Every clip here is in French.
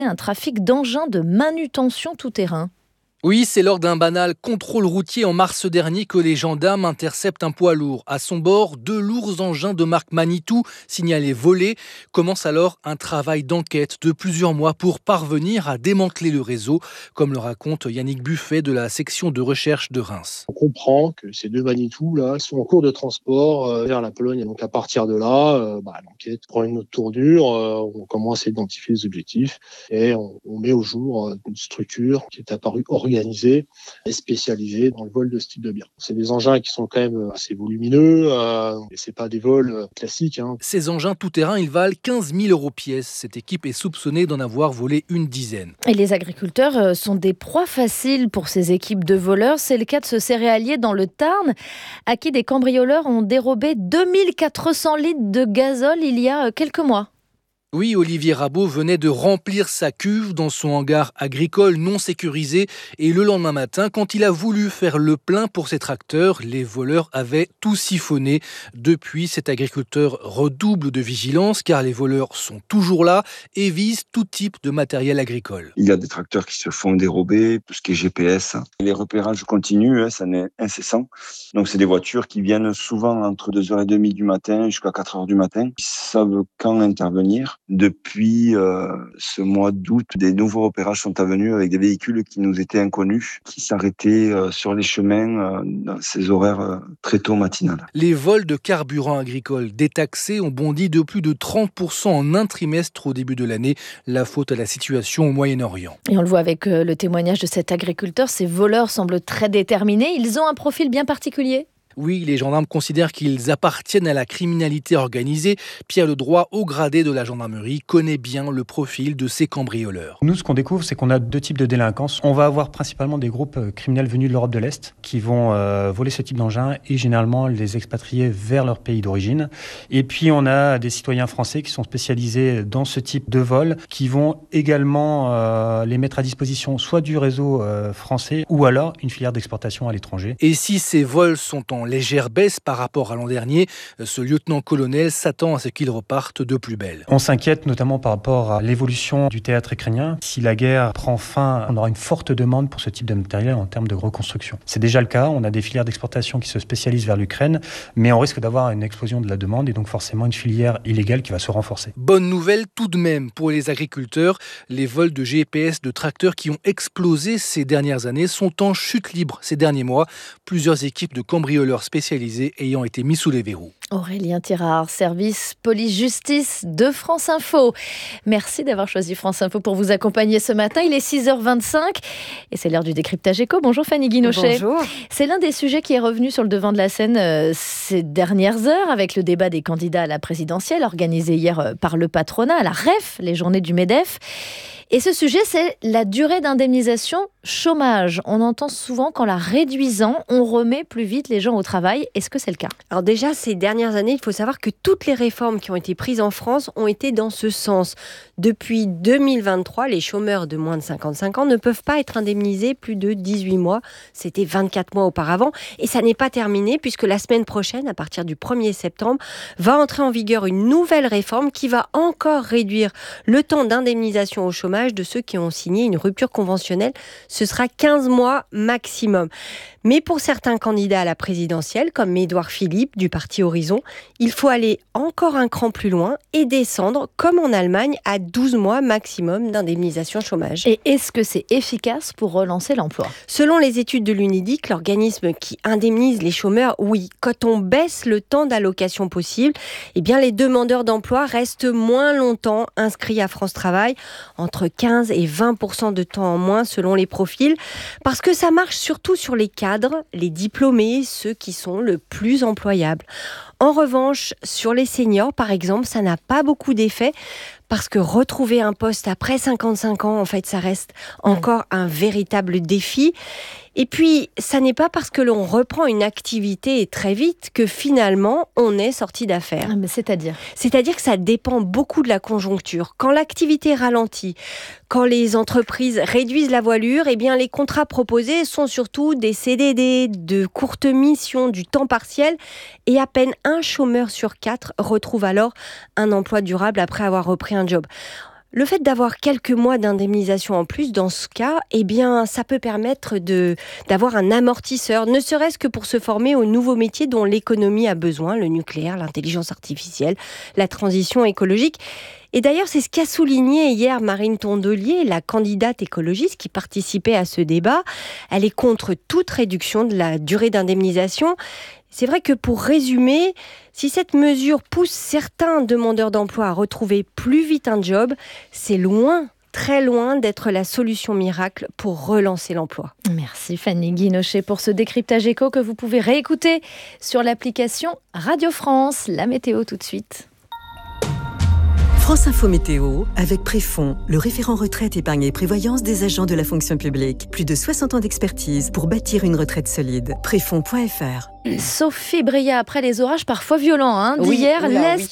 un trafic d'engins de manutention tout-terrain. Oui, c'est lors d'un banal contrôle routier en mars dernier que les gendarmes interceptent un poids lourd. À son bord, 2 lourds engins de marque Manitou, signalés volés. Commence alors un travail d'enquête de plusieurs mois pour parvenir à démanteler le réseau, comme le raconte Yannick Buffet de la section de recherche de Reims. On comprend que ces 2 Manitou là sont en cours de transport vers la Pologne. Et donc à partir de là, l'enquête prend une autre tournure. On commence à identifier les objectifs et on met au jour une structure qui est apparue organisée et spécialisée dans le vol de ce type de biens. C'est des engins qui sont quand même assez volumineux, et c'est pas des vols classiques. Ces engins tout-terrain, ils valent 15 000 € pièce. Cette équipe est soupçonnée d'en avoir volé une dizaine. Et les agriculteurs sont des proies faciles pour ces équipes de voleurs. C'est le cas de ce céréalier dans le Tarn, à qui des cambrioleurs ont dérobé 2400 litres de gazole il y a quelques mois. Oui, Olivier Rabot venait de remplir sa cuve dans son hangar agricole non sécurisé et le lendemain matin, quand il a voulu faire le plein pour ses tracteurs, les voleurs avaient tout siphonné. Depuis, cet agriculteur redouble de vigilance car les voleurs sont toujours là et visent tout type de matériel agricole. Il y a des tracteurs qui se font dérober, tout ce qui est GPS. Les repérages continuent, ça n'est incessant. Donc c'est des voitures qui viennent souvent entre 2h30 du matin jusqu'à 4h du matin. Ils savent quand intervenir. Depuis ce mois d'août, des nouveaux repérages sont venus avec des véhicules qui nous étaient inconnus, qui s'arrêtaient sur les chemins dans ces horaires très tôt matinales. Les vols de carburant agricole détaxés ont bondi de plus de 30% en un trimestre au début de l'année. La faute à la situation au Moyen-Orient. Et on le voit avec le témoignage de cet agriculteur, ces voleurs semblent très déterminés. Ils ont un profil bien particulier. Oui, les gendarmes considèrent qu'ils appartiennent à la criminalité organisée. Pierre Ledroit, haut gradé de la gendarmerie, connaît bien le profil de ces cambrioleurs. Nous, ce qu'on découvre, c'est qu'on a 2 types de délinquance. On va avoir principalement des groupes criminels venus de l'Europe de l'Est qui vont voler ce type d'engins et généralement les expatrier vers leur pays d'origine. Et puis, on a des citoyens français qui sont spécialisés dans ce type de vol qui vont également les mettre à disposition soit du réseau français ou alors une filière d'exportation à l'étranger. Et si ces vols sont en légère baisse par rapport à l'an dernier, ce lieutenant-colonel s'attend à ce qu'ils repartent de plus belle. On s'inquiète notamment par rapport à l'évolution du théâtre ukrainien. Si la guerre prend fin, on aura une forte demande pour ce type de matériel en termes de reconstruction. C'est déjà le cas, on a des filières d'exportation qui se spécialisent vers l'Ukraine, mais on risque d'avoir une explosion de la demande et donc forcément une filière illégale qui va se renforcer. Bonne nouvelle tout de même pour les agriculteurs. Les vols de GPS de tracteurs qui ont explosé ces dernières années sont en chute libre ces derniers mois. Plusieurs équipes de cambrioleurs spécialisés ayant été mis sous les verrous. Aurélien Tirard, service police-justice de France Info. Merci d'avoir choisi France Info pour vous accompagner ce matin. Il est 6h25 et c'est l'heure du décryptage éco. Bonjour Fanny Guinochet. Bonjour. C'est l'un des sujets qui est revenu sur le devant de la scène ces dernières heures avec le débat des candidats à la présidentielle organisé hier par le patronat à la REF, les journées du MEDEF. Et ce sujet, c'est la durée d'indemnisation chômage. On entend souvent qu'en la réduisant, on remet plus vite les gens au travail. Est-ce que c'est le cas ? Alors déjà, ces dernières années, il faut savoir que toutes les réformes qui ont été prises en France ont été dans ce sens. Depuis 2023, les chômeurs de moins de 55 ans ne peuvent pas être indemnisés plus de 18 mois. C'était 24 mois auparavant. Et ça n'est pas terminé puisque la semaine prochaine, à partir du 1er septembre, va entrer en vigueur une nouvelle réforme qui va encore réduire le temps d'indemnisation au chômage de ceux qui ont signé une rupture conventionnelle. Ce sera 15 mois maximum. Mais pour certains candidats à la présidentielle, comme Édouard Philippe du parti Horizon, il faut aller encore un cran plus loin et descendre, comme en Allemagne, à 12 mois maximum d'indemnisation chômage. Et est-ce que c'est efficace pour relancer l'emploi ? Selon les études de l'Unédic, l'organisme qui indemnise les chômeurs, oui, quand on baisse le temps d'allocation possible, eh bien les demandeurs d'emploi restent moins longtemps inscrits à France Travail, entre 15 et 20% de temps en moins selon les profils, parce que ça marche surtout sur les cadres, les diplômés, ceux qui sont le plus employables. En revanche, sur les seniors, par exemple, ça n'a pas beaucoup d'effet, parce que retrouver un poste après 55 ans, en fait, ça reste encore un véritable défi. Et puis, ça n'est pas parce que l'on reprend une activité très vite que finalement, on est sorti d'affaires. Mais c'est-à-dire ? C'est-à-dire que ça dépend beaucoup de la conjoncture. Quand l'activité ralentit, quand les entreprises réduisent la voilure, eh bien, les contrats proposés sont surtout des CDD, de courtes missions, du temps partiel. Et à peine un chômeur sur 4 retrouve alors un emploi durable après avoir repris un job. Le fait d'avoir quelques mois d'indemnisation en plus, dans ce cas, eh bien, ça peut permettre d'avoir un amortisseur, ne serait-ce que pour se former aux nouveaux métiers dont l'économie a besoin, le nucléaire, l'intelligence artificielle, la transition écologique. Et d'ailleurs, c'est ce qu'a souligné hier Marine Tondelier, la candidate écologiste qui participait à ce débat. Elle est contre toute réduction de la durée d'indemnisation. C'est vrai que pour résumer, si cette mesure pousse certains demandeurs d'emploi à retrouver plus vite un job, c'est loin, très loin d'être la solution miracle pour relancer l'emploi. Merci Fanny Guinochet pour ce décryptage éco que vous pouvez réécouter sur l'application Radio France. La météo tout de suite. France Info Météo avec Préfond, le référent retraite, épargne et prévoyance des agents de la fonction publique. Plus de 60 ans d'expertise pour bâtir une retraite solide. Préfond.fr. Sophie Bria, après les orages parfois violents d'hier,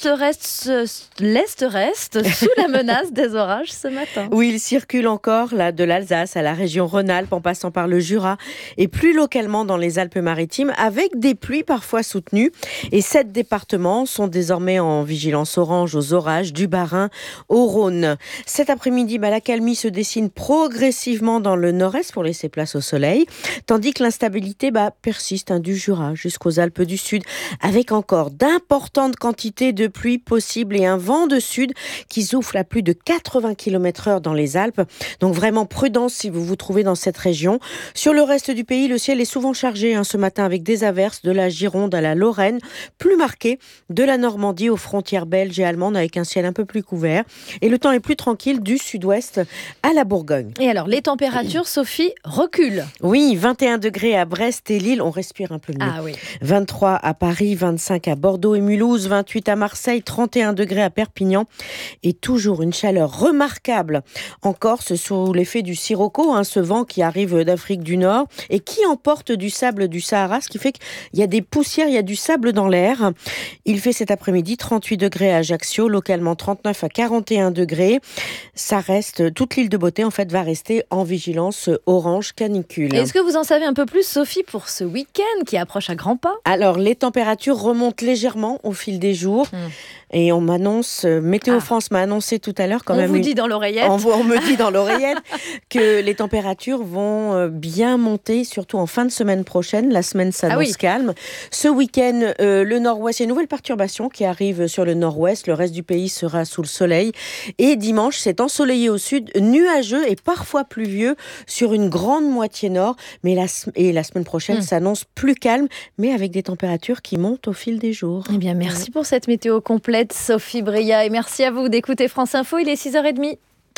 l'Est reste sous la menace des orages ce matin. Oui, il circule encore là, de l'Alsace à la région Rhône-Alpes en passant par le Jura et plus localement dans les Alpes-Maritimes avec des pluies parfois soutenues. Et 7 départements sont désormais en vigilance orange aux orages du Bas-Rhin au Rhône. Cet après-midi, l'accalmie se dessine progressivement dans le nord-est pour laisser place au soleil, tandis que l'instabilité persiste du Jura jusqu'aux Alpes du Sud, avec encore d'importantes quantités de pluie possibles et un vent de sud qui souffle à plus de 80 km/h dans les Alpes. Donc vraiment prudence si vous vous trouvez dans cette région. Sur le reste du pays, le ciel est souvent chargé ce matin avec des averses de la Gironde à la Lorraine, plus marquées de la Normandie aux frontières belges et allemandes avec un ciel un peu plus couvert. Et le temps est plus tranquille du sud-ouest à la Bourgogne. Et alors, les températures, Sophie, reculent. Oui, 21 degrés à Brest et Lille, on respire un peu mieux. Ah oui. 23 à Paris, 25 à Bordeaux et Mulhouse, 28 à Marseille, 31 degrés à Perpignan et toujours une chaleur remarquable en Corse sous l'effet du sirocco, ce vent qui arrive d'Afrique du Nord et qui emporte du sable du Sahara, ce qui fait qu'il y a des poussières, il y a du sable dans l'air. Il fait cet après-midi 38 degrés à Ajaccio, localement 39 à 41 degrés. Ça reste, toute l'île de Beauté en fait va rester en vigilance orange canicule. Est-ce que vous en savez un peu plus, Sophie, pour ce week-end qui approche à grands pas ? Alors, les températures remontent légèrement au fil des jours. Et on m'annonce, Météo France m'a annoncé tout à l'heure quand même. On vous dit dans l'oreillette. On me dit dans l'oreillette que les températures vont bien monter, surtout en fin de semaine prochaine. La semaine s'annonce calme. Ce week-end, le nord-ouest, il y a une nouvelle perturbation qui arrive sur le nord-ouest. Le reste du pays sera sous le soleil. Et dimanche, c'est ensoleillé au sud, nuageux et parfois pluvieux sur une grande moitié nord. Mais la semaine prochaine s'annonce plus calme, mais avec des températures qui montent au fil des jours. Eh bien, merci pour cette météo complète, Sophie Bria, et merci à vous d'écouter France Info. Il est 6h30.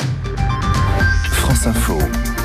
France Info.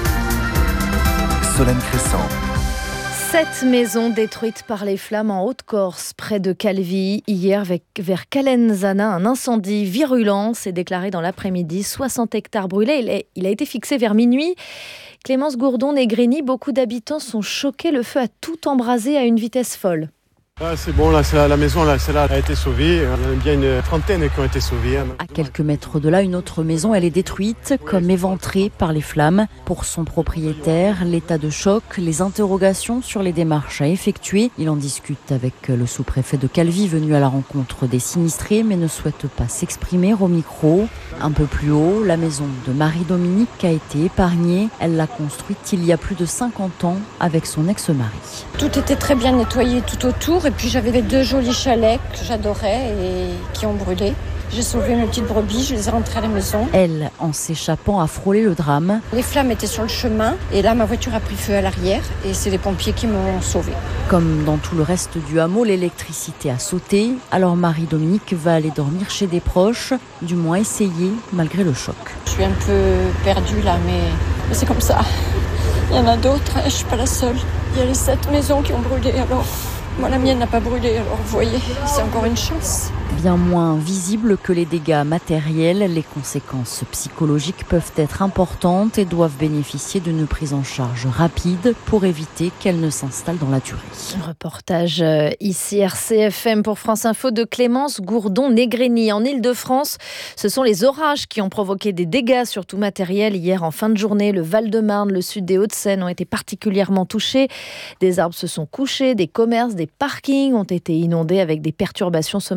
Solène Crescent. 7 maisons détruites par les flammes en Haute-Corse, près de Calvi. Hier, vers Calenzana, un incendie virulent s'est déclaré dans l'après-midi. 60 hectares brûlés. Il a été fixé vers minuit. Clémence Gourdon-Negrini, beaucoup d'habitants sont choqués. Le feu a tout embrasé à une vitesse folle. Ah, c'est bon, là, la maison, là, celle-là a été sauvée. Il y en a bien une trentaine qui ont été sauvées. À quelques mètres de là, une autre maison, elle est détruite, comme éventrée par les flammes. Pour son propriétaire, l'état de choc, les interrogations sur les démarches à effectuer. Il en discute avec le sous-préfet de Calvi, venu à la rencontre des sinistrés, mais ne souhaite pas s'exprimer au micro. Un peu plus haut, la maison de Marie-Dominique a été épargnée. Elle l'a construite il y a plus de 50 ans avec son ex-mari. Tout était très bien nettoyé tout autour. Et puis j'avais 2 jolis chalets que j'adorais et qui ont brûlé. J'ai sauvé mes petites brebis, je les ai rentrées à la maison. Elle, en s'échappant, a frôlé le drame. Les flammes étaient sur le chemin et là ma voiture a pris feu à l'arrière et c'est les pompiers qui m'ont sauvée. Comme dans tout le reste du hameau, l'électricité a sauté. Alors Marie-Dominique va aller dormir chez des proches, du moins essayer malgré le choc. Je suis un peu perdue là mais c'est comme ça. Il y en a d'autres, je ne suis pas la seule. Il y a les 7 maisons qui ont brûlé alors... Moi, la mienne n'a pas brûlé, alors vous voyez, c'est encore une chance. Bien moins visible que les dégâts matériels, les conséquences psychologiques peuvent être importantes et doivent bénéficier d'une prise en charge rapide pour éviter qu'elles ne s'installent dans la durée. Reportage ici RCFM pour France Info de Clémence Gourdon-Negrini. En Île-de-France, ce sont les orages qui ont provoqué des dégâts, surtout matériels. Hier, en fin de journée, le Val-de-Marne, le sud des Hauts-de-Seine ont été particulièrement touchés. Des arbres se sont couchés, des commerces, des parkings ont été inondés avec des perturbations ce matin encore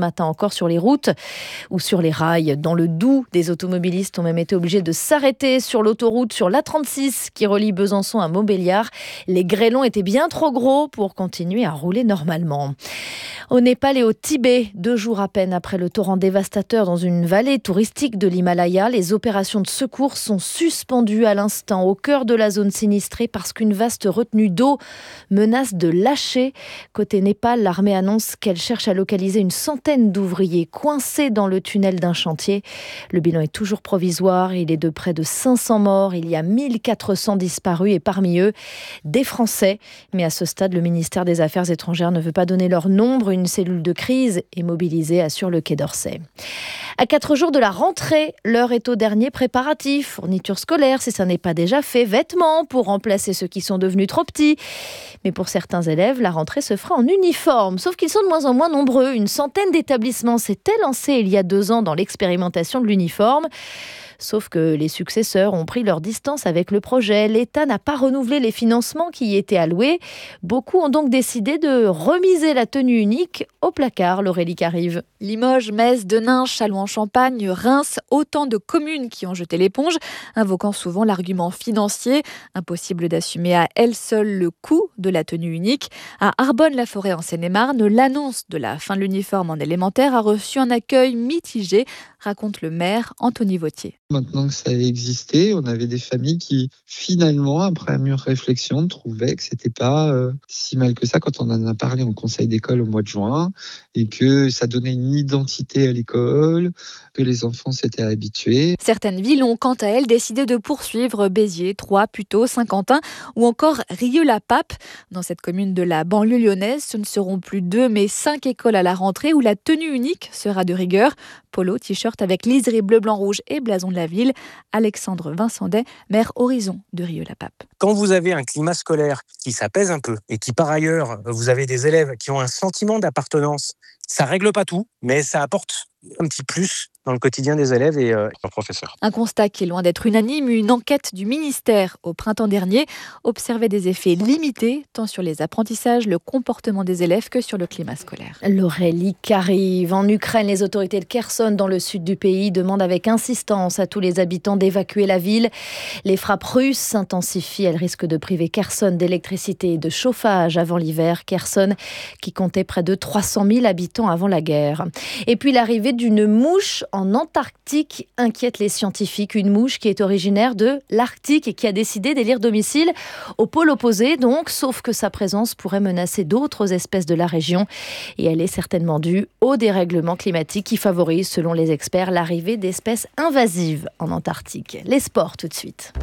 encore sur les routes ou sur les rails. Dans le Doubs, des automobilistes ont même été obligés de s'arrêter sur l'autoroute, sur l'A36 qui relie Besançon à Montbéliard. Les grêlons étaient bien trop gros pour continuer à rouler normalement. Au Népal et au Tibet, 2 jours à peine après le torrent dévastateur dans une vallée touristique de l'Himalaya, les opérations de secours sont suspendues à l'instant au cœur de la zone sinistrée parce qu'une vaste retenue d'eau menace de lâcher. Côté Népal, l'armée annonce qu'elle cherche à localiser une centaine d'ouvriers coincés dans le tunnel d'un chantier. Le bilan est toujours provisoire, il est de près de 500 morts, il y a 1400 disparus et parmi eux, des Français. Mais à ce stade, le ministère des Affaires étrangères ne veut pas donner leur nombre. Une cellule de crise est mobilisée, assure le Quai d'Orsay. À 4 jours de la rentrée, l'heure est au dernier préparatif. Fournitures scolaires, si ça n'est pas déjà fait, vêtements pour remplacer ceux qui sont devenus trop petits. Mais pour certains élèves, la rentrée se fera en uniforme. Sauf qu'ils sont de moins en moins nombreux. Une centaine d'établissements s'étaient lancés il y a 2 ans dans l'expérimentation de l'uniforme. Sauf que les successeurs ont pris leur distance avec le projet. L'État n'a pas renouvelé les financements qui y étaient alloués. Beaucoup ont donc décidé de remiser la tenue unique au placard. L'Aurélie Carive. Limoges, Metz, Denain, Châlons-en-Champagne, Reims, autant de communes qui ont jeté l'éponge, invoquant souvent l'argument financier. Impossible d'assumer à elle seule le coût de la tenue unique. À Arbonne-la-Forêt en Seine-et-Marne, l'annonce de la fin de l'uniforme en élémentaire a reçu un accueil mitigé, raconte le maire Anthony Vautier. Maintenant que ça a existé, on avait des familles qui, finalement, après mûre réflexion, trouvaient que c'était pas si mal que ça quand on en a parlé en conseil d'école au mois de juin et que ça donnait une identité à l'école, que les enfants s'étaient habitués. Certaines villes ont, quant à elles, décidé de poursuivre Béziers, Troyes, Puteaux, Saint-Quentin ou encore Rieux-la-Pape. Dans cette commune de la banlieue lyonnaise, ce ne seront plus 2 mais 5 écoles à la rentrée où la tenue unique sera de rigueur. Polo, t-shirt avec liseré bleu, blanc, rouge et blason de la ville. Alexandre Vincendet, maire Horizon de Rieux-la-Pape. Quand vous avez un climat scolaire qui s'apaise un peu et qui par ailleurs, vous avez des élèves qui ont un sentiment d'appartenance, ça règle pas tout, mais ça apporte un petit plus dans le quotidien des élèves et leurs professeurs. Un constat qui est loin d'être unanime. Une enquête du ministère au printemps dernier observait des effets limités, tant sur les apprentissages, le comportement des élèves que sur le climat scolaire. L'Aurélie Carive. En Ukraine, les autorités de Kherson, dans le sud du pays, demandent avec insistance à tous les habitants d'évacuer la ville. Les frappes russes s'intensifient. Elles risquent de priver Kherson d'électricité et de chauffage avant l'hiver. Kherson, qui comptait près de 300 000 habitants avant la guerre. Et puis l'arrivée d'une mouche en Antarctique inquiète les scientifiques. Une mouche qui est originaire de l'Arctique et qui a décidé d'élire domicile au pôle opposé, donc, sauf que sa présence pourrait menacer d'autres espèces de la région. Et elle est certainement due au dérèglement climatique qui favorise, selon les experts, l'arrivée d'espèces invasives en Antarctique. Les sports tout de suite.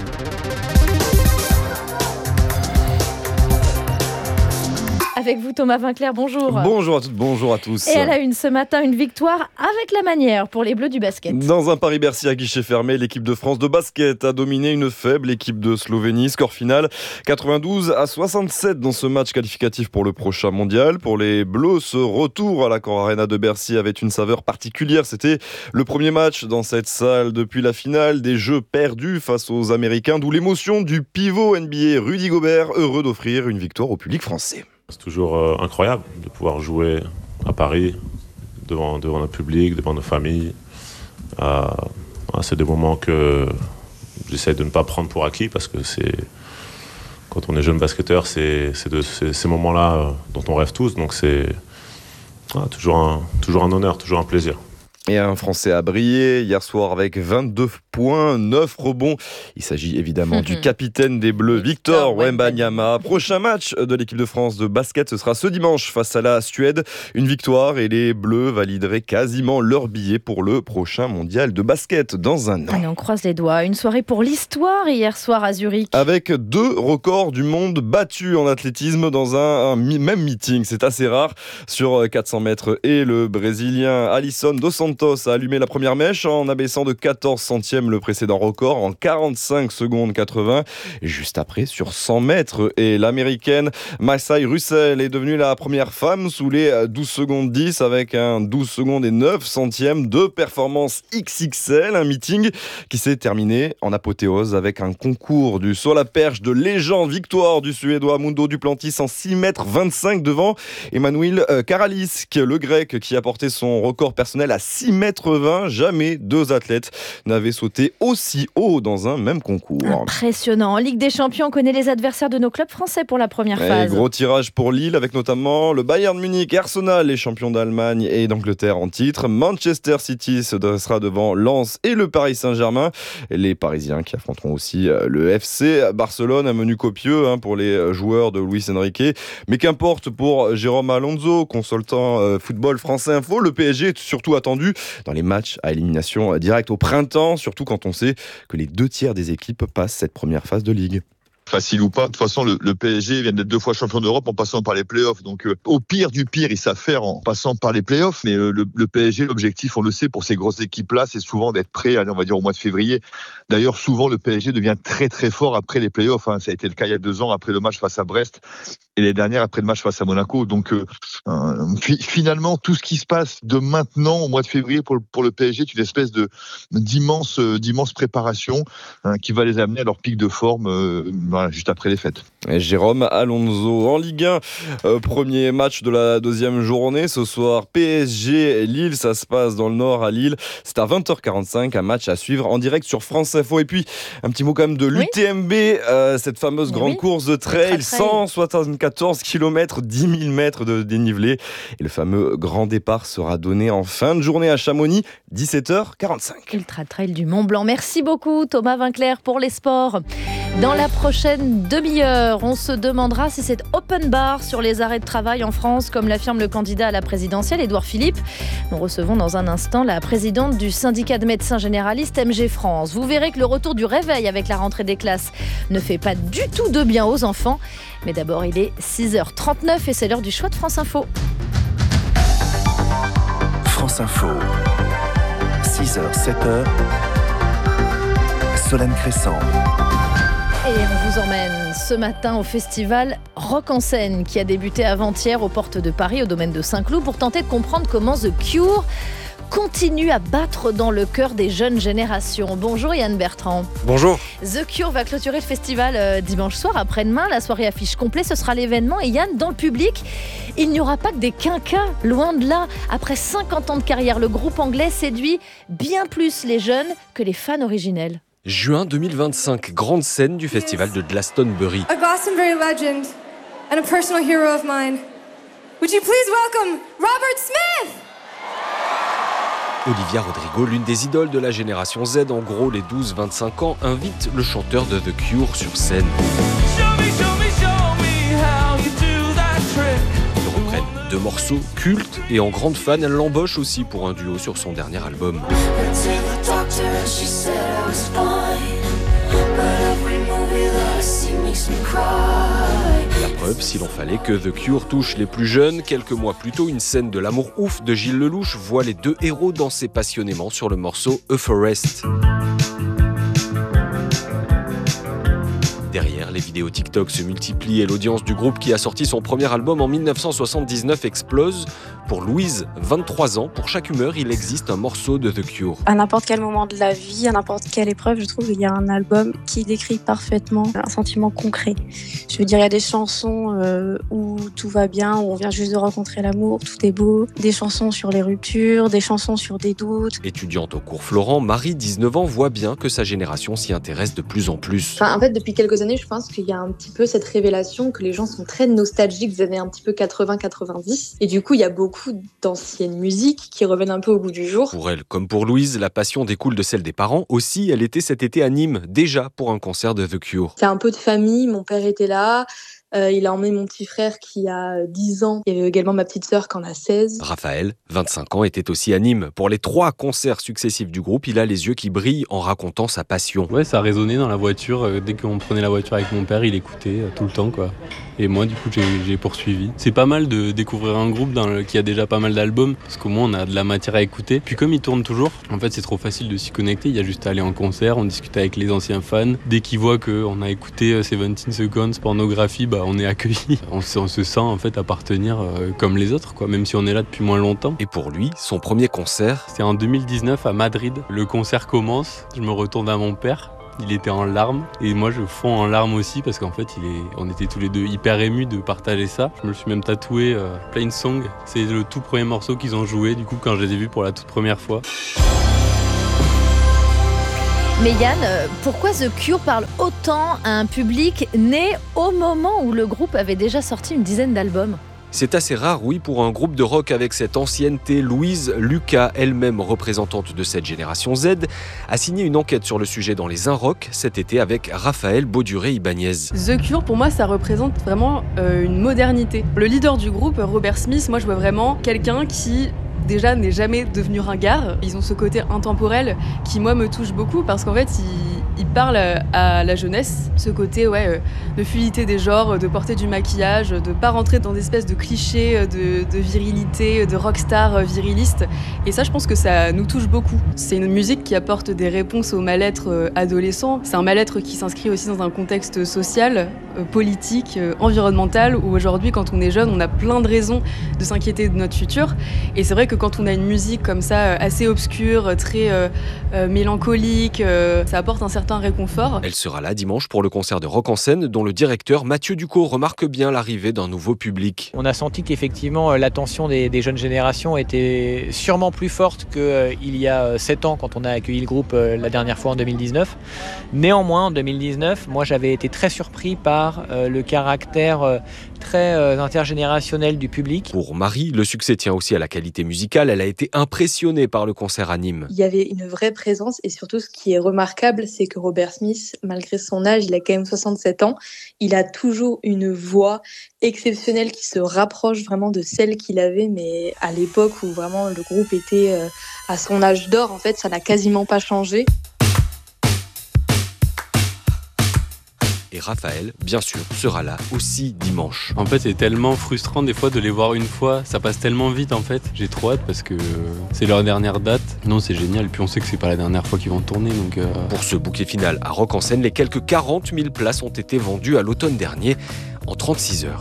Avec vous Thomas Vinclair, bonjour. Bonjour à toutes, bonjour à tous. Et à la une ce matin, une victoire avec la manière pour les Bleus du basket. Dans un Paris-Bercy à guichet fermé, l'équipe de France de basket a dominé une faible équipe de Slovénie. Score final 92-67 dans ce match qualificatif pour le prochain mondial. Pour les Bleus, ce retour à l'Accor Arena de Bercy avait une saveur particulière. C'était le premier match dans cette salle depuis la finale des Jeux perdus face aux Américains, d'où l'émotion du pivot NBA Rudy Gobert, heureux d'offrir une victoire au public français. C'est toujours incroyable de pouvoir jouer à Paris devant notre public, devant nos familles. C'est des moments que j'essaie de ne pas prendre pour acquis parce que quand on est jeune basketteur, c'est ces moments-là dont on rêve tous. Donc c'est toujours un honneur, toujours un plaisir. Et un Français a brillé hier soir avec 22 points, 9 rebonds. Il s'agit évidemment du capitaine des Bleus, Victor Wembanyama. Prochain match de l'équipe de France de basket, ce sera ce dimanche face à la Suède. Une victoire et les Bleus valideraient quasiment leur billet pour le prochain mondial de basket dans un an. Allez, on croise les doigts. Une soirée pour l'histoire hier soir à Zurich. Avec 2 records du monde battus en athlétisme dans un même meeting. C'est assez rare. Sur 400 mètres et le Brésilien Alisson dos Santos a allumé la première mèche en abaissant de 14 centièmes même le précédent record en 45 secondes 80. Juste après, sur 100 mètres. Et l'américaine Massai Russell est devenue la première femme sous les 12 secondes 10 avec un 12 secondes et 9 centièmes de performance XXL. Un meeting qui s'est terminé en apothéose avec un concours du saut à la perche de légende. Victoire du Suédois Mundo Duplantis en 6 mètres 25 devant Emmanuel Karalis, le grec qui a porté son record personnel à 6 mètres 20. Jamais deux athlètes n'avaient sauté aussi haut dans un même concours. Impressionnant. En Ligue des Champions, on connaît les adversaires de nos clubs français pour la première phase. Gros tirage pour Lille avec notamment le Bayern Munich et Arsenal, les champions d'Allemagne et d'Angleterre en titre. Manchester City se dressera devant Lens et le Paris Saint-Germain. Et les Parisiens qui affronteront aussi le FC Barcelone, un menu copieux pour les joueurs de Luis Enrique. Mais qu'importe pour Jérôme Alonso, consultant football France Info, le PSG est surtout attendu dans les matchs à élimination directe au printemps, surtout quand on sait que les 2/3 des équipes passent cette première phase de Ligue. Facile ou pas, de toute façon le PSG vient d'être 2 fois champion d'Europe en passant par les playoffs, donc au pire du pire ils savent faire en passant par les playoffs, mais le PSG, l'objectif on le sait pour ces grosses équipes là, c'est souvent d'être prêt, on va dire au mois de février. D'ailleurs souvent le PSG devient très très fort après les playoffs, ça a été le cas il y a 2 ans après le match face à Brest et l'année dernière après le match face à Monaco, donc finalement tout ce qui se passe de maintenant au mois de février pour le PSG est une espèce d'immense préparation qui va les amener à leur pic de forme juste après les fêtes. Et Jérôme Alonso en Ligue 1, premier match de la 2e journée ce soir, PSG Lille, ça se passe dans le Nord à Lille, c'est à 20h45, un match à suivre en direct sur France Info. Et puis un petit mot quand même de l'UTMB, cette fameuse grande course de trail, 174 km, 10 000 mètres de dénivelé, et le fameux grand départ sera donné en fin de journée à Chamonix, 17h45. Ultra Trail du Mont Blanc. Merci beaucoup Thomas Vinclair pour les sports. Dans la prochaine demi-heure, on se demandera si c'est open bar sur les arrêts de travail en France, comme l'affirme le candidat à la présidentielle, Édouard Philippe. Nous recevons dans un instant la présidente du syndicat de médecins généralistes MG France. Vous verrez que le retour du réveil avec la rentrée des classes ne fait pas du tout de bien aux enfants. Mais d'abord, il est 6h39 et c'est l'heure du choix de France Info. France Info, 6h, 7h, Solène Crescent. Et on vous emmène ce matin au festival Rock en scène qui a débuté avant-hier aux portes de Paris, au domaine de Saint-Cloud, pour tenter de comprendre comment The Cure continue à battre dans le cœur des jeunes générations. Bonjour Yann Bertrand. Bonjour. The Cure va clôturer le festival dimanche soir, après-demain. La soirée affiche complet, ce sera l'événement. Et Yann, dans le public, il n'y aura pas que des quinquas, loin de là. Après 50 ans de carrière, le groupe anglais séduit bien plus les jeunes que les fans originels. Juin 2025, grande scène du festival de Glastonbury. A Glastonbury legend and a personal hero of mine. Would you please welcome Robert Smith? Olivia Rodrigo, l'une des idoles de la génération Z, en gros les 12-25 ans, invite le chanteur de The Cure sur scène. Ils reprennent 2 morceaux cultes et en grande fan, elle l'embauche aussi pour un duo sur son dernier album. La preuve, s'il en fallait, que The Cure touche les plus jeunes. Quelques mois plus tôt, une scène de l'amour ouf de Gilles Lelouch voit les 2 héros danser passionnément sur le morceau A Forest. Derrière, les vidéos TikTok se multiplient et l'audience du groupe qui a sorti son premier album en 1979 explose. Pour Louise, 23 ans, pour chaque humeur, il existe un morceau de The Cure. À n'importe quel moment de la vie, à n'importe quelle épreuve, je trouve qu'il y a un album qui décrit parfaitement un sentiment concret. Je veux dire, il y a des chansons où tout va bien, où on vient juste de rencontrer l'amour, tout est beau. Des chansons sur les ruptures, des chansons sur des doutes. Étudiante au cours Florent, Marie, 19 ans, voit bien que sa génération s'y intéresse de plus en plus. En fait, depuis quelques années, je pense qu'il y a un petit peu cette révélation que les gens sont très nostalgiques des années un petit peu 80-90. Et du coup, il y a beaucoup d'anciennes musiques qui reviennent un peu au goût du jour. Pour elle, comme pour Louise, la passion découle de celle des parents. Aussi, elle était cet été à Nîmes, déjà pour un concert de The Cure. C'est un peu de famille, mon père était là. Il a emmené mon petit frère qui a 10 ans. Il y avait également ma petite sœur qui en a 16. Raphaël, 25 ans, était aussi à Nîmes. Pour les 3 concerts successifs du groupe, il a les yeux qui brillent en racontant sa passion. Ouais, ça résonnait dans la voiture. Dès qu'on prenait la voiture avec mon père, il écoutait tout le temps, quoi. Et moi, du coup, j'ai poursuivi. C'est pas mal de découvrir un groupe qui a déjà pas mal d'albums, parce qu'au moins, on a de la matière à écouter. Puis comme il tourne toujours, en fait, c'est trop facile de s'y connecter. Il y a juste à aller en concert, on discute avec les anciens fans. Dès qu'ils voient qu'on a écouté 17 Seconds, Pornographie, on est accueillis. On se sent en fait appartenir comme les autres, quoi, même si on est là depuis moins longtemps. Et pour lui, son premier concert, c'est en 2019 à Madrid. Le concert commence, je me retourne vers mon père. Il était en larmes et moi je fonds en larmes aussi parce qu'en fait on était tous les deux hyper émus de partager ça. Je me le suis même tatoué Plain Song. C'est le tout premier morceau qu'ils ont joué du coup quand je les ai vus pour la toute première fois. Mais Yann, pourquoi The Cure parle autant à un public né au moment où le groupe avait déjà sorti une dizaine d'albums ? C'est assez rare, oui, pour un groupe de rock avec cette ancienneté. Louise Lucas, elle-même représentante de cette génération Z, a signé une enquête sur le sujet dans les Inrock cet été avec Raphaël Bauduré-Ibanez. The Cure, pour moi, ça représente vraiment une modernité. Le leader du groupe, Robert Smith, moi je vois vraiment quelqu'un qui déjà n'est jamais devenu ringard. Ils ont ce côté intemporel qui moi me touche beaucoup parce qu'en fait ils parlent à la jeunesse, ce côté de fluidité des genres, de porter du maquillage, de pas rentrer dans des espèces de clichés de virilité, de rockstar viriliste. Et ça je pense que ça nous touche beaucoup. C'est une musique qui apporte des réponses au mal-être adolescent. C'est un mal-être qui s'inscrit aussi dans un contexte social, politique, environnemental où aujourd'hui quand on est jeune on a plein de raisons de s'inquiéter de notre futur. Et c'est vrai que quand on a une musique comme ça, assez obscure, très mélancolique, ça apporte un certain réconfort. Elle sera là dimanche pour le concert de Rock en scène, dont le directeur Mathieu Ducot remarque bien l'arrivée d'un nouveau public. On a senti qu'effectivement l'attention des jeunes générations était sûrement plus forte qu'il y a 7 ans quand on a accueilli le groupe la dernière fois en 2019. Néanmoins, en 2019, moi j'avais été très surpris par le caractère très intergénérationnel du public. Pour Marie, le succès tient aussi à la qualité musicale. Elle a été impressionnée par le concert à Nîmes. Il y avait une vraie présence et surtout ce qui est remarquable, c'est que Robert Smith, malgré son âge, il a quand même 67 ans, il a toujours une voix exceptionnelle qui se rapproche vraiment de celle qu'il avait, mais à l'époque où vraiment le groupe était à son âge d'or, en fait, ça n'a quasiment pas changé. Et Raphaël, bien sûr, sera là aussi dimanche. En fait, c'est tellement frustrant des fois de les voir une fois. Ça passe tellement vite en fait. J'ai trop hâte parce que c'est leur dernière date. Non, c'est génial. Puis on sait que c'est pas la dernière fois qu'ils vont tourner. Donc Pour ce bouquet final à Rock en scène, les quelques 40 000 places ont été vendues à l'automne dernier en 36 heures.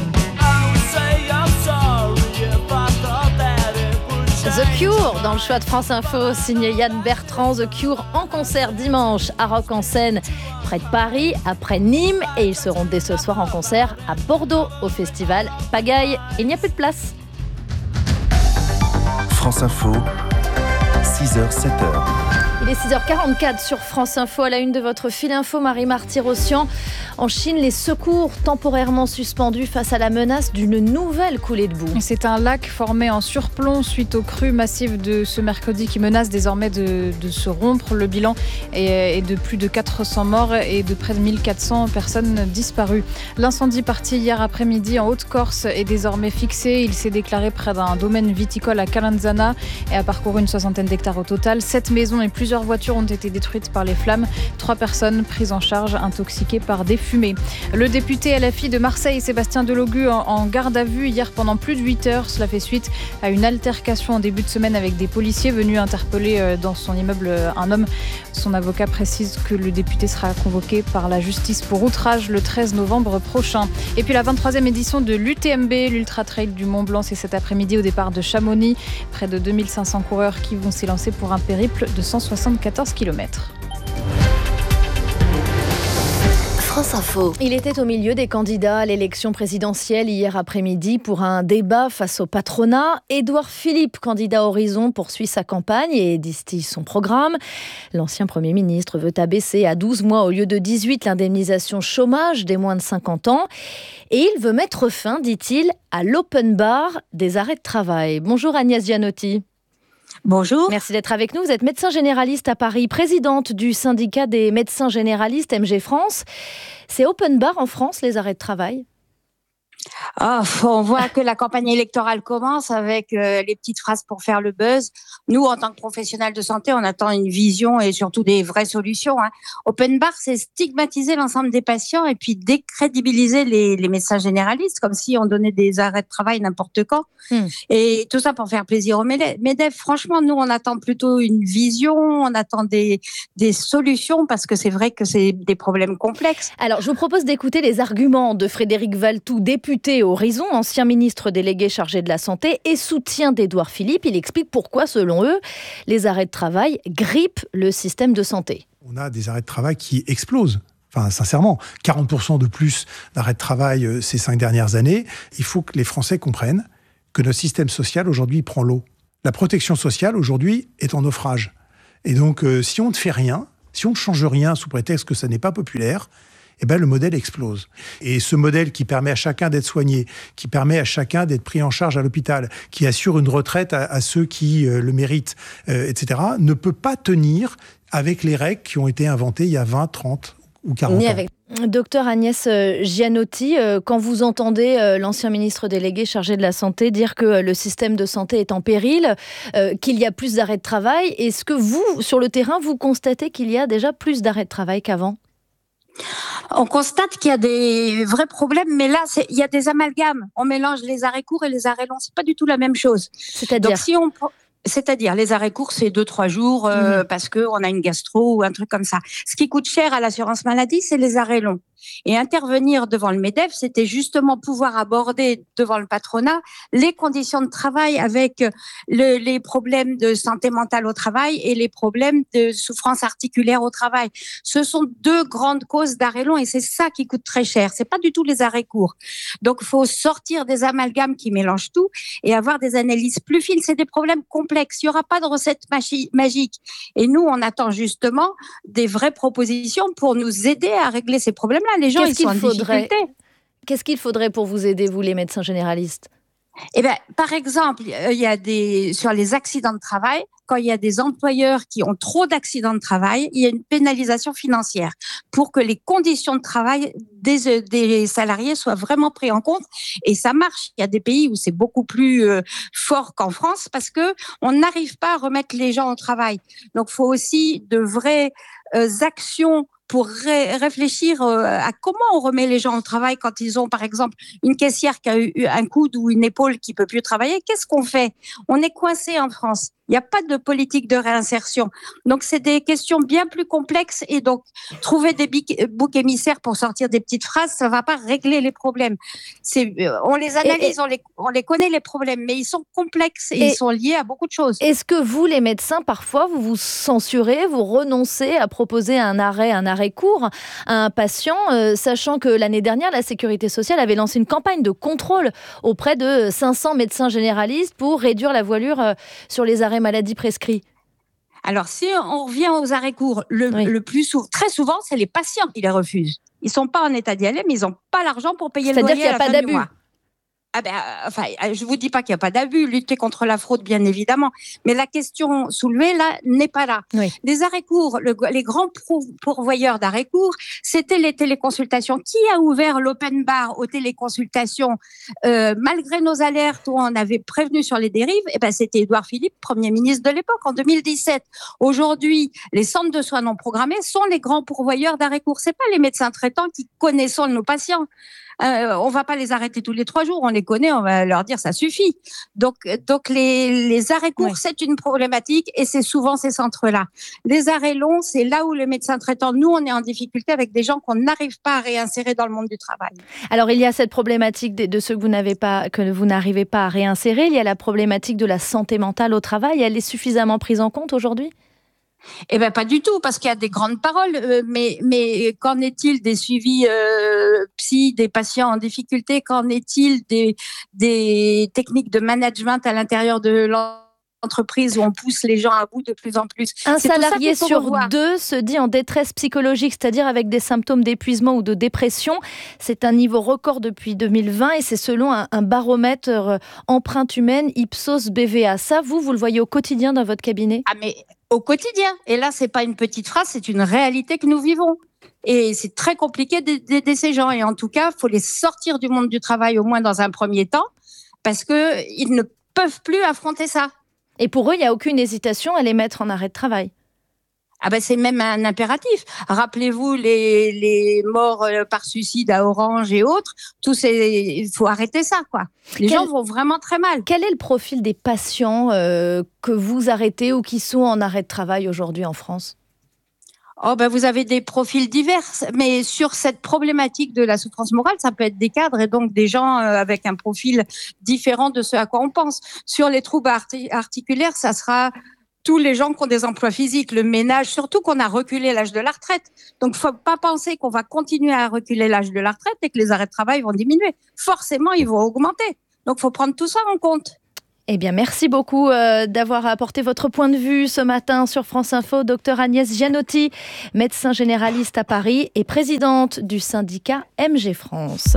The Cure dans le choix de France Info, signé Yann Bertrand. The Cure en concert dimanche à Rock en scène près de Paris, après Nîmes, et ils seront dès ce soir en concert à Bordeaux au festival Pagaille. Il n'y a plus de place. France Info, 6h, 7h. Il est 6h44 sur France Info. À la une de votre fil info, Marie-Marthe Tirosian. En Chine, les secours temporairement suspendus face à la menace d'une nouvelle coulée de boue. C'est un lac formé en surplomb suite aux crues massives de ce mercredi qui menace désormais de se rompre. Le bilan est de plus de 400 morts et de près de 1400 personnes disparues. L'incendie parti hier après-midi en Haute-Corse est désormais fixé. Il s'est déclaré près d'un domaine viticole à Calanzana et a parcouru une 60aine d'hectares au total. 7 maisons et plusieurs voitures ont été détruites par les flammes. 3 personnes prises en charge intoxiquées par des fumées. Le député LFI de Marseille, Sébastien Delogu, en garde à vue hier pendant plus de 8 heures. Cela fait suite à une altercation en début de semaine avec des policiers venus interpeller dans son immeuble un homme. Son avocat précise que le député sera convoqué par la justice pour outrage le 13 novembre prochain. Et puis la 23e édition de l'UTMB, l'Ultra Trail du Mont Blanc, c'est cet après-midi au départ de Chamonix. Près de 2500 coureurs qui vont s'élancer pour un périple de 174 km. France Info. Il était au milieu des candidats à l'élection présidentielle hier après-midi pour un débat face au patronat. Édouard Philippe, candidat Horizon, poursuit sa campagne et distille son programme. L'ancien Premier ministre veut abaisser à 12 mois au lieu de 18 l'indemnisation chômage des moins de 50 ans. Et il veut mettre fin, dit-il, à l'open bar des arrêts de travail. Bonjour Agnès Gianotti. Bonjour. Merci d'être avec nous. Vous êtes médecin généraliste à Paris, présidente du syndicat des médecins généralistes MG France. C'est open bar en France, les arrêts de travail? On voit que la campagne électorale commence avec les petites phrases pour faire le buzz. Nous, en tant que professionnels de santé, on attend une vision et surtout des vraies solutions. Open bar, c'est stigmatiser l'ensemble des patients et puis décrédibiliser les médecins généralistes, comme si on donnait des arrêts de travail n'importe quand. Et tout ça pour faire plaisir aux MEDEF. Franchement, nous, on attend plutôt une vision, on attend des solutions parce que c'est vrai que c'est des problèmes complexes. Alors, je vous propose d'écouter les arguments de Frédéric Valletoux, député Horizon, ancien ministre délégué chargé de la santé et soutien d'Édouard Philippe. Il explique pourquoi, selon eux, les arrêts de travail grippent le système de santé. On a des arrêts de travail qui explosent. Enfin, sincèrement, 40% de plus d'arrêts de travail ces 5 dernières années. Il faut que les Français comprennent que notre système social, aujourd'hui, prend l'eau. La protection sociale, aujourd'hui, est en naufrage. Et donc, si on ne fait rien, si on ne change rien sous prétexte que ça n'est pas populaire, eh ben, le modèle explose. Et ce modèle qui permet à chacun d'être soigné, qui permet à chacun d'être pris en charge à l'hôpital, qui assure une retraite à ceux qui le méritent, etc., ne peut pas tenir avec les règles qui ont été inventées il y a 20, 30 ou 40 ans. Docteur Agnès Gianotti, quand vous entendez l'ancien ministre délégué chargé de la Santé dire que le système de santé est en péril, qu'il y a plus d'arrêts de travail, est-ce que vous, sur le terrain, vous constatez qu'il y a déjà plus d'arrêts de travail qu'avant ? On constate qu'il y a des vrais problèmes, mais là, il y a des amalgames. On mélange les arrêts courts et les arrêts longs. C'est pas du tout la même chose. C'est-à-dire ? C'est-à-dire, les arrêts courts, c'est 2-3 jours parce qu'on a une gastro ou un truc comme ça. Ce qui coûte cher à l'assurance maladie, c'est les arrêts longs. Et intervenir devant le MEDEF, c'était justement pouvoir aborder devant le patronat les conditions de travail avec les problèmes de santé mentale au travail et les problèmes de souffrance articulaire au travail. Ce sont 2 grandes causes d'arrêts longs et c'est ça qui coûte très cher. C'est pas du tout les arrêts courts. Donc, il faut sortir des amalgames qui mélangent tout et avoir des analyses plus fines. C'est des problèmes complexes. Il n'y aura pas de recette magique. Et nous, on attend justement des vraies propositions pour nous aider à régler ces problèmes-là. Les gens, ils sont en difficulté. Qu'est-ce qu'il faudrait pour vous aider, vous, les médecins généralistes ? Par exemple, il y a sur les accidents de travail, quand il y a des employeurs qui ont trop d'accidents de travail, il y a une pénalisation financière pour que les conditions de travail des salariés soient vraiment prises en compte. Et ça marche. Il y a des pays où c'est beaucoup plus fort qu'en France parce que on n'arrive pas à remettre les gens au travail. Donc, il faut aussi de vraies actions pour réfléchir à comment on remet les gens au travail quand ils ont, par exemple, une caissière qui a eu un coude ou une épaule qui peut plus travailler. Qu'est-ce qu'on fait ? On est coincé en France. Il n'y a pas de politique de réinsertion. Donc, c'est des questions bien plus complexes et donc, trouver des boucs émissaires pour sortir des petites phrases, ça ne va pas régler les problèmes. On les analyse, on les connaît les problèmes, mais ils sont complexes et ils sont liés à beaucoup de choses. Est-ce que vous, les médecins, parfois, vous vous censurez, vous renoncez à proposer un arrêt court à un patient, sachant que l'année dernière, la Sécurité sociale avait lancé une campagne de contrôle auprès de 500 médecins généralistes pour réduire la voilure sur les arrêts maladie prescrits? Alors, si on revient aux arrêts courts, le plus souvent, très souvent, c'est les patients qui les refusent. Ils ne sont pas en état d'y aller, mais ils n'ont pas l'argent pour payer le loyer à la fin du mois. Je vous dis pas qu'il n'y a pas d'abus, lutter contre la fraude, bien évidemment. Mais la question soulevée, là, n'est pas là. Oui. Les arrêts courts, les grands pourvoyeurs d'arrêts courts, c'était les téléconsultations. Qui a ouvert l'open bar aux téléconsultations malgré nos alertes où on avait prévenu sur les dérives? C'était Édouard Philippe, Premier ministre de l'époque, en 2017. Aujourd'hui, les centres de soins non programmés sont les grands pourvoyeurs d'arrêts courts. C'est pas les médecins traitants qui connaissent nos patients. On va pas les arrêter tous les 3 jours, on les connaît, on va leur dire ça suffit. Donc les arrêts courts, c'est une problématique et c'est souvent ces centres-là. Les arrêts longs, c'est là où le médecin traitant, nous, on est en difficulté avec des gens qu'on n'arrive pas à réinsérer dans le monde du travail. Alors, il y a cette problématique de ceux que vous n'arrivez pas à réinsérer. Il y a la problématique de la santé mentale au travail. Elle est suffisamment prise en compte aujourd'hui ? Pas du tout, parce qu'il y a des grandes paroles, mais qu'en est-il des suivis psy des patients en difficulté? Qu'en est-il des techniques de management à l'intérieur de entreprises où on pousse les gens à bout de plus en plus. Un salarié sur 2 se dit en détresse psychologique, c'est-à-dire avec des symptômes d'épuisement ou de dépression. C'est un niveau record depuis 2020 et c'est selon un baromètre empreinte humaine Ipsos BVA. Ça, vous le voyez au quotidien dans votre cabinet ? Ah mais au quotidien. Et là, c'est pas une petite phrase, c'est une réalité que nous vivons. Et c'est très compliqué d'aider ces gens. Et en tout cas, il faut les sortir du monde du travail au moins dans un premier temps parce qu'ils ne peuvent plus affronter ça. Et pour eux, il n'y a aucune hésitation à les mettre en arrêt de travail. Ah ben c'est même un impératif. Rappelez-vous les morts par suicide à Orange et autres. Il faut arrêter ça, quoi. Les gens vont vraiment très mal. Quel est le profil des patients que vous arrêtez ou qui sont en arrêt de travail aujourd'hui en France ? Vous avez des profils divers, mais sur cette problématique de la souffrance morale, ça peut être des cadres et donc des gens avec un profil différent de ce à quoi on pense. Sur les troubles articulaires, ça sera tous les gens qui ont des emplois physiques, le ménage, surtout qu'on a reculé l'âge de la retraite. Donc, faut pas penser qu'on va continuer à reculer l'âge de la retraite et que les arrêts de travail vont diminuer. Forcément, ils vont augmenter. Donc, faut prendre tout ça en compte. Eh bien, merci beaucoup d'avoir apporté votre point de vue ce matin sur France Info. Docteur Agnès Gianotti, médecin généraliste à Paris et présidente du syndicat MG France.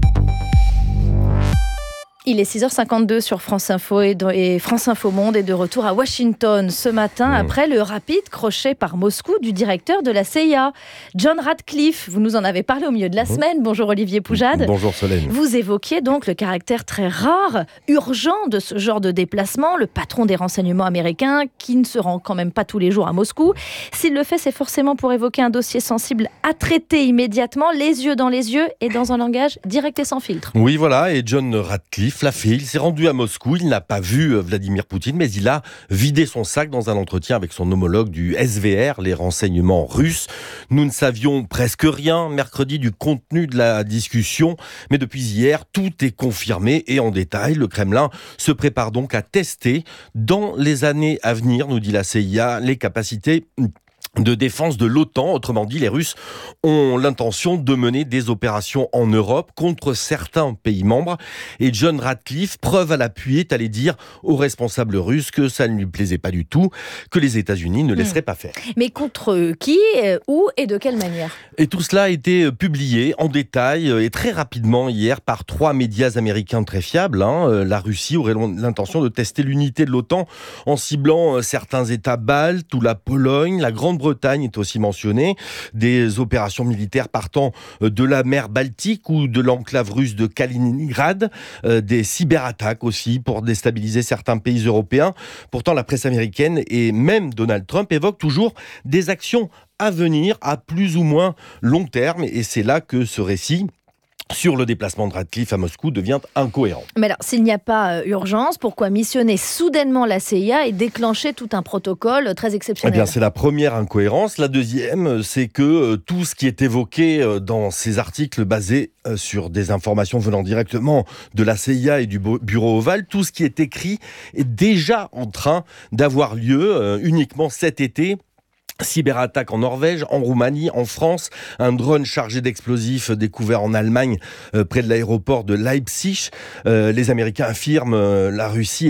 Il est 6h52 sur France Info et France Info Monde est de retour à Washington ce matin après le rapide crochet par Moscou du directeur de la CIA, John Ratcliffe. Vous nous en avez parlé au milieu de la semaine. Bonjour Olivier Poujade. Bonjour Solène. Vous évoquiez donc le caractère très rare, urgent de ce genre de déplacement. Le patron des renseignements américains qui ne se rend quand même pas tous les jours à Moscou. S'il le fait, c'est forcément pour évoquer un dossier sensible à traiter immédiatement, les yeux dans les yeux et dans un langage direct et sans filtre. Oui, voilà. Et John Ratcliffe l'a fait. Il s'est rendu à Moscou. Il n'a pas vu Vladimir Poutine, mais il a vidé son sac dans un entretien avec son homologue du SVR, les renseignements russes. Nous ne savions presque rien mercredi du contenu de la discussion, mais depuis hier, tout est confirmé et en détail. Le Kremlin se prépare donc à tester dans les années à venir, nous dit la CIA, les capacités de défense de l'OTAN. Autrement dit, les Russes ont l'intention de mener des opérations en Europe contre certains pays membres. Et John Ratcliffe, preuve à l'appui, est allé dire aux responsables russes que ça ne lui plaisait pas du tout, que les États-Unis ne laisseraient pas faire. Mais contre qui, où et de quelle manière ? Et tout cela a été publié en détail et très rapidement hier par 3 médias américains très fiables. La Russie aurait l'intention de tester l'unité de l'OTAN en ciblant certains États baltes ou la Pologne, la Grande-Bretagne est aussi mentionnée, des opérations militaires partant de la mer Baltique ou de l'enclave russe de Kaliningrad, des cyberattaques aussi pour déstabiliser certains pays européens. Pourtant, la presse américaine et même Donald Trump évoquent toujours des actions à venir à plus ou moins long terme et c'est là que ce récit sur le déplacement de Ratcliffe à Moscou devient incohérent. Mais alors, s'il n'y a pas urgence, pourquoi missionner soudainement la CIA et déclencher tout un protocole très exceptionnel ? Eh bien, c'est la première incohérence. La deuxième, c'est que tout ce qui est évoqué dans ces articles basés sur des informations venant directement de la CIA et du Bureau Ovale, tout ce qui est écrit est déjà en train d'avoir lieu uniquement cet été. Cyberattaque en Norvège, en Roumanie, en France, un drone chargé d'explosifs découvert en Allemagne près de l'aéroport de Leipzig. Les Américains affirment que la Russie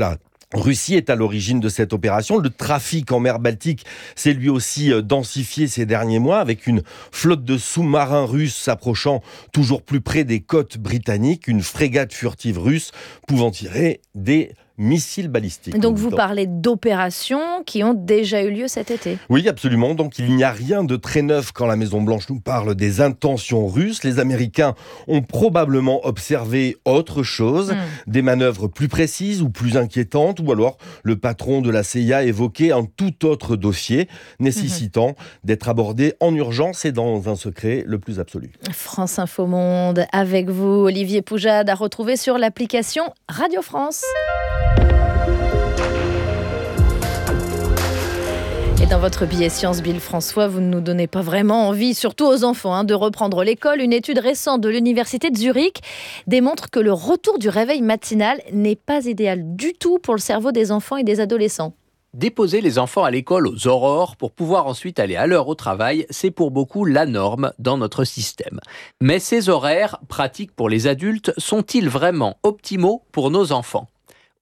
est à l'origine de cette opération. Le trafic en mer Baltique s'est lui aussi densifié ces derniers mois avec une flotte de sous-marins russes s'approchant toujours plus près des côtes britanniques, une frégate furtive russe pouvant tirer des missiles balistiques. Donc vous parlez d'opérations qui ont déjà eu lieu cet été. Oui, absolument. Donc il n'y a rien de très neuf quand la Maison-Blanche nous parle des intentions russes. Les Américains ont probablement observé autre chose, des manœuvres plus précises ou plus inquiétantes, ou alors le patron de la CIA évoquait un tout autre dossier nécessitant d'être abordé en urgence et dans un secret le plus absolu. France Info Monde avec vous, Olivier Poujade, à retrouver sur l'application Radio France. Et dans votre billet Sciences Bill François, vous ne nous donnez pas vraiment envie, surtout aux enfants, de reprendre l'école. Une étude récente de l'université de Zurich démontre que le retour du réveil matinal n'est pas idéal du tout pour le cerveau des enfants et des adolescents. Déposer les enfants à l'école aux aurores pour pouvoir ensuite aller à l'heure au travail, c'est pour beaucoup la norme dans notre système. Mais ces horaires, pratiques pour les adultes, sont-ils vraiment optimaux pour nos enfants ?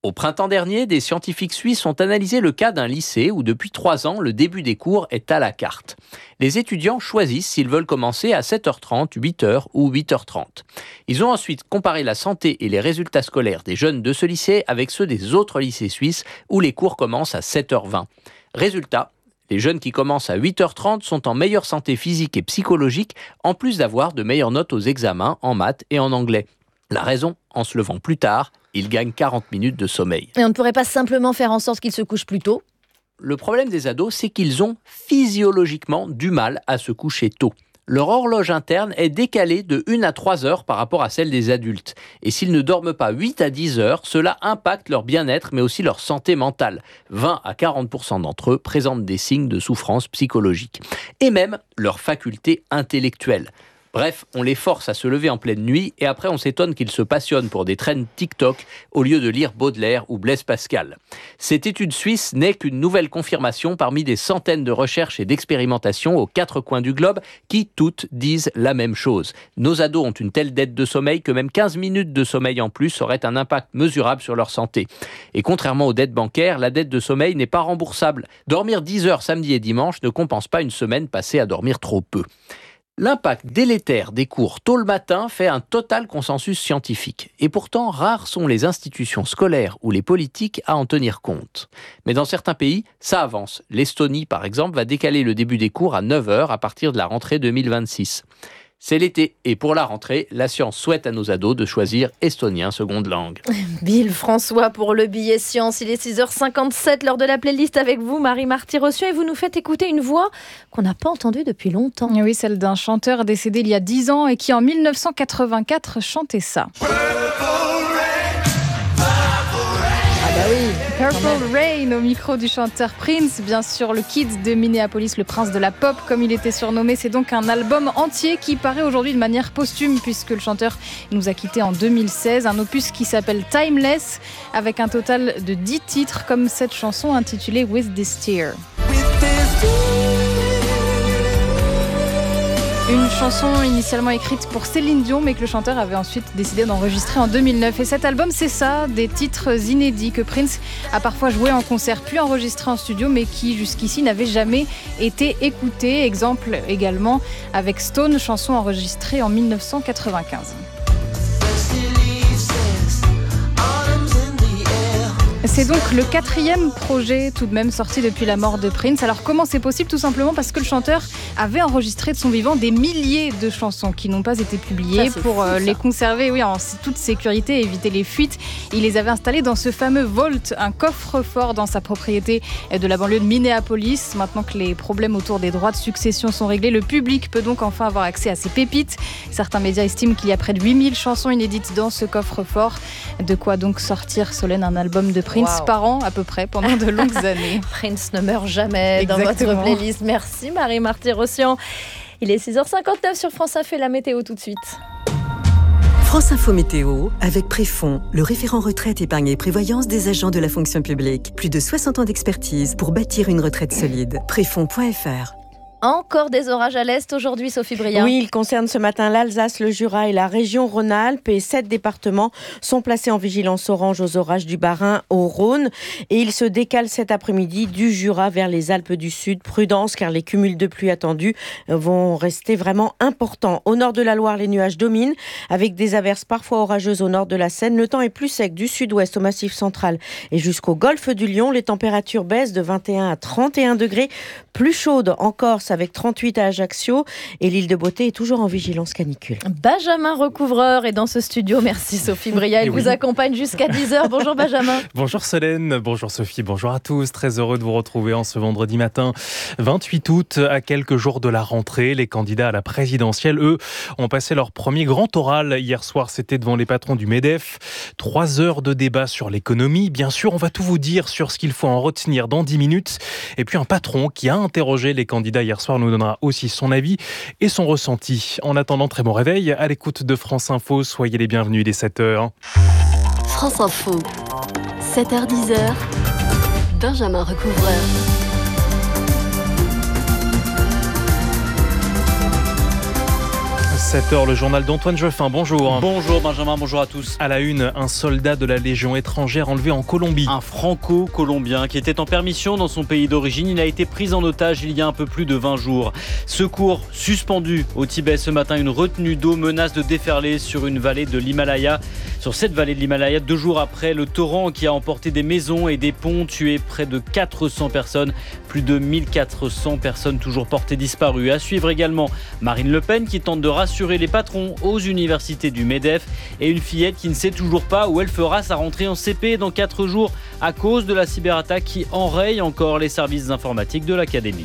Au printemps dernier, des scientifiques suisses ont analysé le cas d'un lycée où depuis 3 ans, le début des cours est à la carte. Les étudiants choisissent s'ils veulent commencer à 7h30, 8h ou 8h30. Ils ont ensuite comparé la santé et les résultats scolaires des jeunes de ce lycée avec ceux des autres lycées suisses où les cours commencent à 7h20. Résultat, les jeunes qui commencent à 8h30 sont en meilleure santé physique et psychologique, en plus d'avoir de meilleures notes aux examens en maths et en anglais. La raison, en se levant plus tard, ils gagnent 40 minutes de sommeil. Et on ne pourrait pas simplement faire en sorte qu'ils se couchent plus tôt ? Le problème des ados, c'est qu'ils ont physiologiquement du mal à se coucher tôt. Leur horloge interne est décalée de 1 à 3 heures par rapport à celle des adultes. Et s'ils ne dorment pas 8 à 10 heures, cela impacte leur bien-être, mais aussi leur santé mentale. 20 à 40% d'entre eux présentent des signes de souffrance psychologique. Et même leur faculté intellectuelle. Bref, on les force à se lever en pleine nuit et après on s'étonne qu'ils se passionnent pour des trends TikTok au lieu de lire Baudelaire ou Blaise Pascal. Cette étude suisse n'est qu'une nouvelle confirmation parmi des centaines de recherches et d'expérimentations aux 4 coins du globe qui toutes disent la même chose. Nos ados ont une telle dette de sommeil que même 15 minutes de sommeil en plus auraient un impact mesurable sur leur santé. Et contrairement aux dettes bancaires, la dette de sommeil n'est pas remboursable. Dormir 10 heures samedi et dimanche ne compense pas une semaine passée à dormir trop peu. L'impact délétère des cours tôt le matin fait un total consensus scientifique. Et pourtant, rares sont les institutions scolaires ou les politiques à en tenir compte. Mais dans certains pays, ça avance. L'Estonie, par exemple, va décaler le début des cours à 9h à partir de la rentrée 2026. C'est l'été et pour la rentrée, la science souhaite à nos ados de choisir estonien seconde langue. Bill François pour le billet science. Il est 6h57, l'heure de la playlist avec vous, Marie Marty-Rossian, et vous nous faites écouter une voix qu'on n'a pas entendue depuis longtemps. Oui, celle d'un chanteur décédé il y a 10 ans et qui en 1984 chantait ça. Ah bah oui, Purple Rain au micro du chanteur Prince, bien sûr le kid de Minneapolis, le prince de la pop comme il était surnommé. C'est donc un album entier qui paraît aujourd'hui de manière posthume puisque le chanteur nous a quittés en 2016. Un opus qui s'appelle Timeless avec un total de 10 titres comme cette chanson intitulée With This Tear. Une chanson initialement écrite pour Céline Dion, mais que le chanteur avait ensuite décidé d'enregistrer en 2009. Et cet album, c'est ça, des titres inédits que Prince a parfois joué en concert, puis enregistré en studio, mais qui jusqu'ici n'avaient jamais été écoutés. Exemple également avec Stone, chanson enregistrée en 1995. C'est donc le 4e projet tout de même sorti depuis la mort de Prince. Alors comment c'est possible ? Tout simplement parce que le chanteur avait enregistré de son vivant des milliers de chansons qui n'ont pas été publiées pour les conserver en toute sécurité et éviter les fuites. Il les avait installées dans ce fameux Vault, un coffre-fort dans sa propriété de la banlieue de Minneapolis. Maintenant que les problèmes autour des droits de succession sont réglés, le public peut donc enfin avoir accès à ces pépites. Certains médias estiment qu'il y a près de 8000 chansons inédites dans ce coffre-fort. De quoi donc sortir, Solène, un album de Prince par an à peu près pendant de longues années. Prince ne meurt jamais. Exactement. Dans votre playlist. Merci Marie Marty-Rossian. Il est 6h59 sur France Info, la météo tout de suite. France Info Météo avec Préfond, le référent retraite, épargne et prévoyance des agents de la fonction publique. Plus de 60 ans d'expertise pour bâtir une retraite solide. Préfond.fr. Encore des orages à l'est aujourd'hui, Sophie Briand. Oui, ils concernent ce matin l'Alsace, le Jura et la région Rhône-Alpes. Et 7 départements sont placés en vigilance orange aux orages du Bas-Rhin au Rhône. Et ils se décalent cet après-midi du Jura vers les Alpes du Sud. Prudence, car les cumuls de pluie attendus vont rester vraiment importants. Au nord de la Loire, les nuages dominent, avec des averses parfois orageuses au nord de la Seine. Le temps est plus sec du sud-ouest au Massif central et jusqu'au golfe du Lion. Les températures baissent de 21 à 31 degrés. Plus chaudes en Corse, avec 38 à Ajaccio, et l'île de Beauté est toujours en vigilance canicule. Benjamin Recouvreur est dans ce studio. Merci Sophie Briand. Il vous accompagne jusqu'à 10h. Bonjour Benjamin. Bonjour Solène, bonjour Sophie, bonjour à tous. Très heureux de vous retrouver en ce vendredi matin 28 août, à quelques jours de la rentrée. Les candidats à la présidentielle, eux, ont passé leur premier grand oral. Hier soir, c'était devant les patrons du MEDEF. 3 heures de débat sur l'économie. Bien sûr, on va tout vous dire sur ce qu'il faut en retenir dans 10 minutes. Et puis un patron qui a interrogé les candidats hier soir nous donnera aussi son avis et son ressenti. En attendant, très bon réveil à l'écoute de France Info. Soyez les bienvenus dès 7h. France Info, 7h-10h, Benjamin Recouvreur. 7h, le journal d'Antoine Jeffin. Bonjour. Bonjour Benjamin, bonjour à tous. À la une, un soldat de la Légion étrangère enlevé en Colombie. Un franco-colombien qui était en permission dans son pays d'origine. Il a été pris en otage il y a un peu plus de 20 jours. Secours suspendu au Tibet ce matin. Une retenue d'eau menace de déferler sur une vallée de l'Himalaya. Sur cette vallée de l'Himalaya, 2 jours après le torrent qui a emporté des maisons et des ponts, tué près de 400 personnes. Plus de 1400 personnes toujours portées disparues. À suivre également Marine Le Pen qui tente de rassurer les patrons aux universités du MEDEF et une fillette qui ne sait toujours pas où elle fera sa rentrée en CP dans 4 jours à cause de la cyberattaque qui enraye encore les services informatiques de l'académie.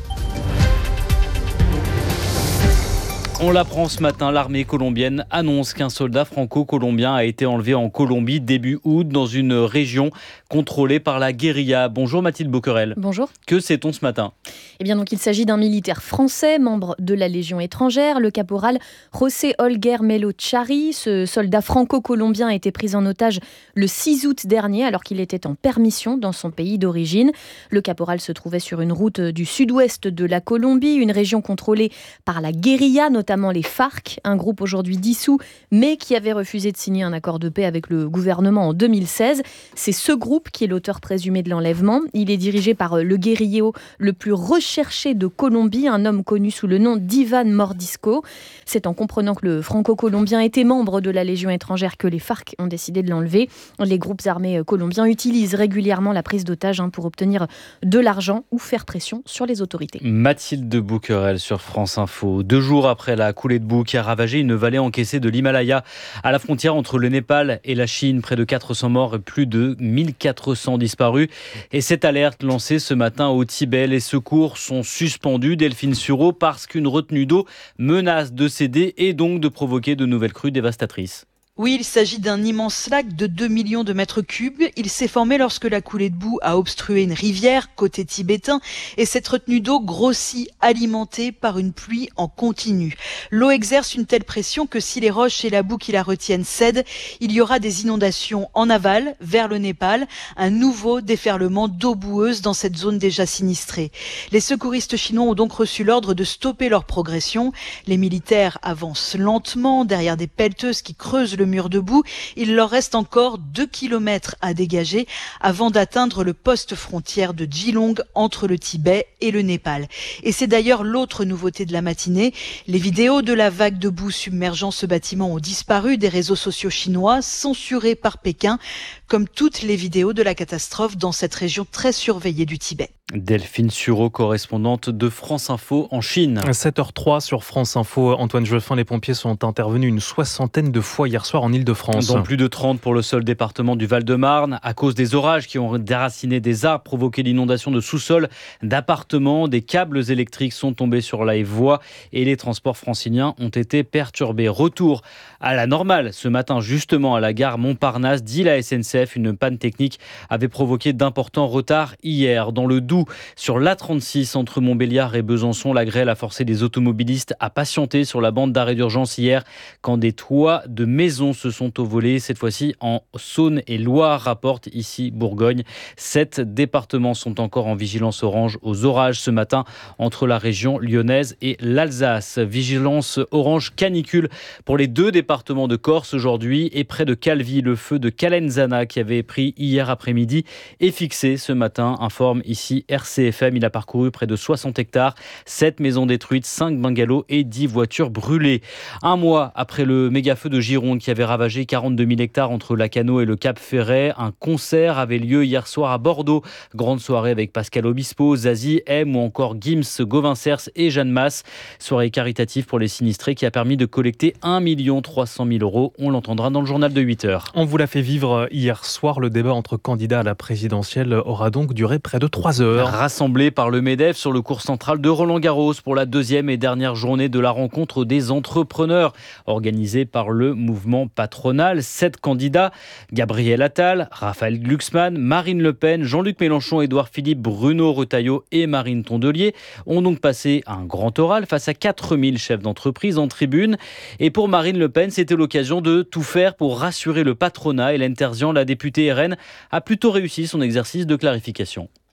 On l'apprend ce matin, l'armée colombienne annonce qu'un soldat franco-colombien a été enlevé en Colombie début août dans une région contrôlée par la guérilla. Bonjour Mathilde Boquerel. Bonjour. Que sait-on ce matin ? Eh bien donc il s'agit d'un militaire français, membre de la Légion étrangère, le caporal José Olguer Melo Chari. Ce soldat franco-colombien a été pris en otage le 6 août dernier alors qu'il était en permission dans son pays d'origine. Le caporal se trouvait sur une route du sud-ouest de la Colombie, une région contrôlée par la guérilla, notamment les FARC, un groupe aujourd'hui dissous, mais qui avait refusé de signer un accord de paix avec le gouvernement en 2016. C'est ce groupe qui est l'auteur présumé de l'enlèvement. Il est dirigé par le guérillero le plus recherché de Colombie, un homme connu sous le nom d'Ivan Mordisco. C'est en comprenant que le franco-colombien était membre de la Légion étrangère que les FARC ont décidé de l'enlever. Les groupes armés colombiens utilisent régulièrement la prise d'otages pour obtenir de l'argent ou faire pression sur les autorités. Mathilde Boquerel sur France Info. 2 jours après la coulée de boue qui a ravagé une vallée encaissée de l'Himalaya à la frontière entre le Népal et la Chine, près de 400 morts et plus de 1400 disparus. Et cette alerte lancée ce matin au Tibet, les secours sont suspendus, Delphine Sureau, parce qu'une retenue d'eau menace de céder et donc de provoquer de nouvelles crues dévastatrices. Oui, il s'agit d'un immense lac de 2 millions de mètres cubes. Il s'est formé lorsque la coulée de boue a obstrué une rivière côté tibétain et cette retenue d'eau grossit, alimentée par une pluie en continu. L'eau exerce une telle pression que si les roches et la boue qui la retiennent cèdent, il y aura des inondations en aval, vers le Népal, un nouveau déferlement d'eau boueuse dans cette zone déjà sinistrée. Les secouristes chinois ont donc reçu l'ordre de stopper leur progression. Les militaires avancent lentement derrière des pelleteuses qui creusent le mur de boue. Il leur reste encore 2 kilomètres à dégager avant d'atteindre le poste frontière de Geelong entre le Tibet et le Népal. Et c'est d'ailleurs l'autre nouveauté de la matinée. Les vidéos de la vague de boue submergeant ce bâtiment ont disparu des réseaux sociaux chinois, censurés par Pékin, comme toutes les vidéos de la catastrophe dans cette région très surveillée du Tibet. Delphine Sureau, correspondante de France Info en Chine. 7h03 sur France Info. Antoine Jeffin, les pompiers sont intervenus une 60aine de fois hier soir en Ile-de-France. Dont plus de 30 pour le seul département du Val-de-Marne, à cause des orages qui ont déraciné des arbres, provoqué l'inondation de sous-sols, d'appartements. Des câbles électriques sont tombés sur la voie et les transports franciliens ont été perturbés. Retour à la normale ce matin, justement à la gare Montparnasse, dit la SNCF. Une panne technique avait provoqué d'importants retards hier. Dans le Doubs, sur l'A36 entre Montbéliard et Besançon, la grêle a forcé des automobilistes à patienter sur la bande d'arrêt d'urgence hier quand des toits de maisons se sont envolés. Cette fois-ci en Saône et Loire, rapporte ici Bourgogne. 7 départements sont encore en vigilance orange aux orages ce matin entre la région lyonnaise et l'Alsace. Vigilance orange canicule pour les 2 départements de Corse aujourd'hui et près de Calvi. Le feu de Calenzana qui avait pris hier après-midi est fixé ce matin, informe ici RCFM. Il a parcouru près de 60 hectares, 7 maisons détruites, 5 bungalows et 10 voitures brûlées. Un mois après le méga-feu de Gironde qui avait ravagé 42 000 hectares entre Lacanau et le Cap Ferret, un concert avait lieu hier soir à Bordeaux. Grande soirée avec Pascal Obispo, Zazie, M ou encore Gims, Gauvin Cers et Jeanne Masse. Soirée caritative pour les sinistrés qui a permis de collecter 1 300 000 €. On l'entendra dans le journal de 8h. On vous l'a fait vivre hier soir. Le débat entre candidats à la présidentielle aura donc duré près de 3 heures. Rassemblés par le MEDEF sur le cours central de Roland-Garros pour la 2e et dernière journée de la rencontre des entrepreneurs organisée par le mouvement patronal. 7 candidats, Gabriel Attal, Raphaël Glucksmann, Marine Le Pen, Jean-Luc Mélenchon, Édouard Philippe, Bruno Retailleau et Marine Tondelier ont donc passé un grand oral face à 4000 chefs d'entreprise en tribune. Et pour Marine Le Pen, c'était l'occasion de tout faire pour rassurer le patronat. Hélène Terzian, la députée RN, a plutôt réussi son exercice de clarification.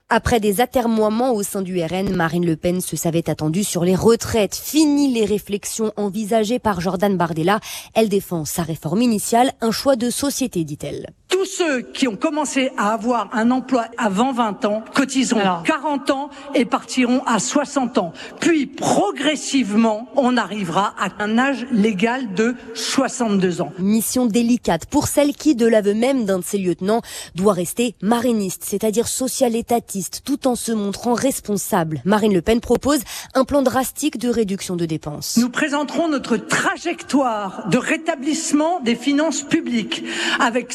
Après des atermoiements au sein du RN, Marine Le Pen se savait attendue sur les retraites. Fini les réflexions envisagées par Jordan Bardella. Elle défend sa réforme initiale, un choix de société, dit-elle. Tous ceux qui ont commencé à avoir un emploi avant 20 ans cotiseront 40 ans et partiront à 60 ans. Puis progressivement, on arrivera à un âge légal de 62 ans. Mission délicate pour celle qui, de l'aveu même d'un de ses lieutenants, doit rester mariniste, c'est-à-dire social-étatiste, tout en se montrant responsable. Marine Le Pen propose un plan drastique de réduction de dépenses. Nous présenterons notre trajectoire de rétablissement des finances publiques avec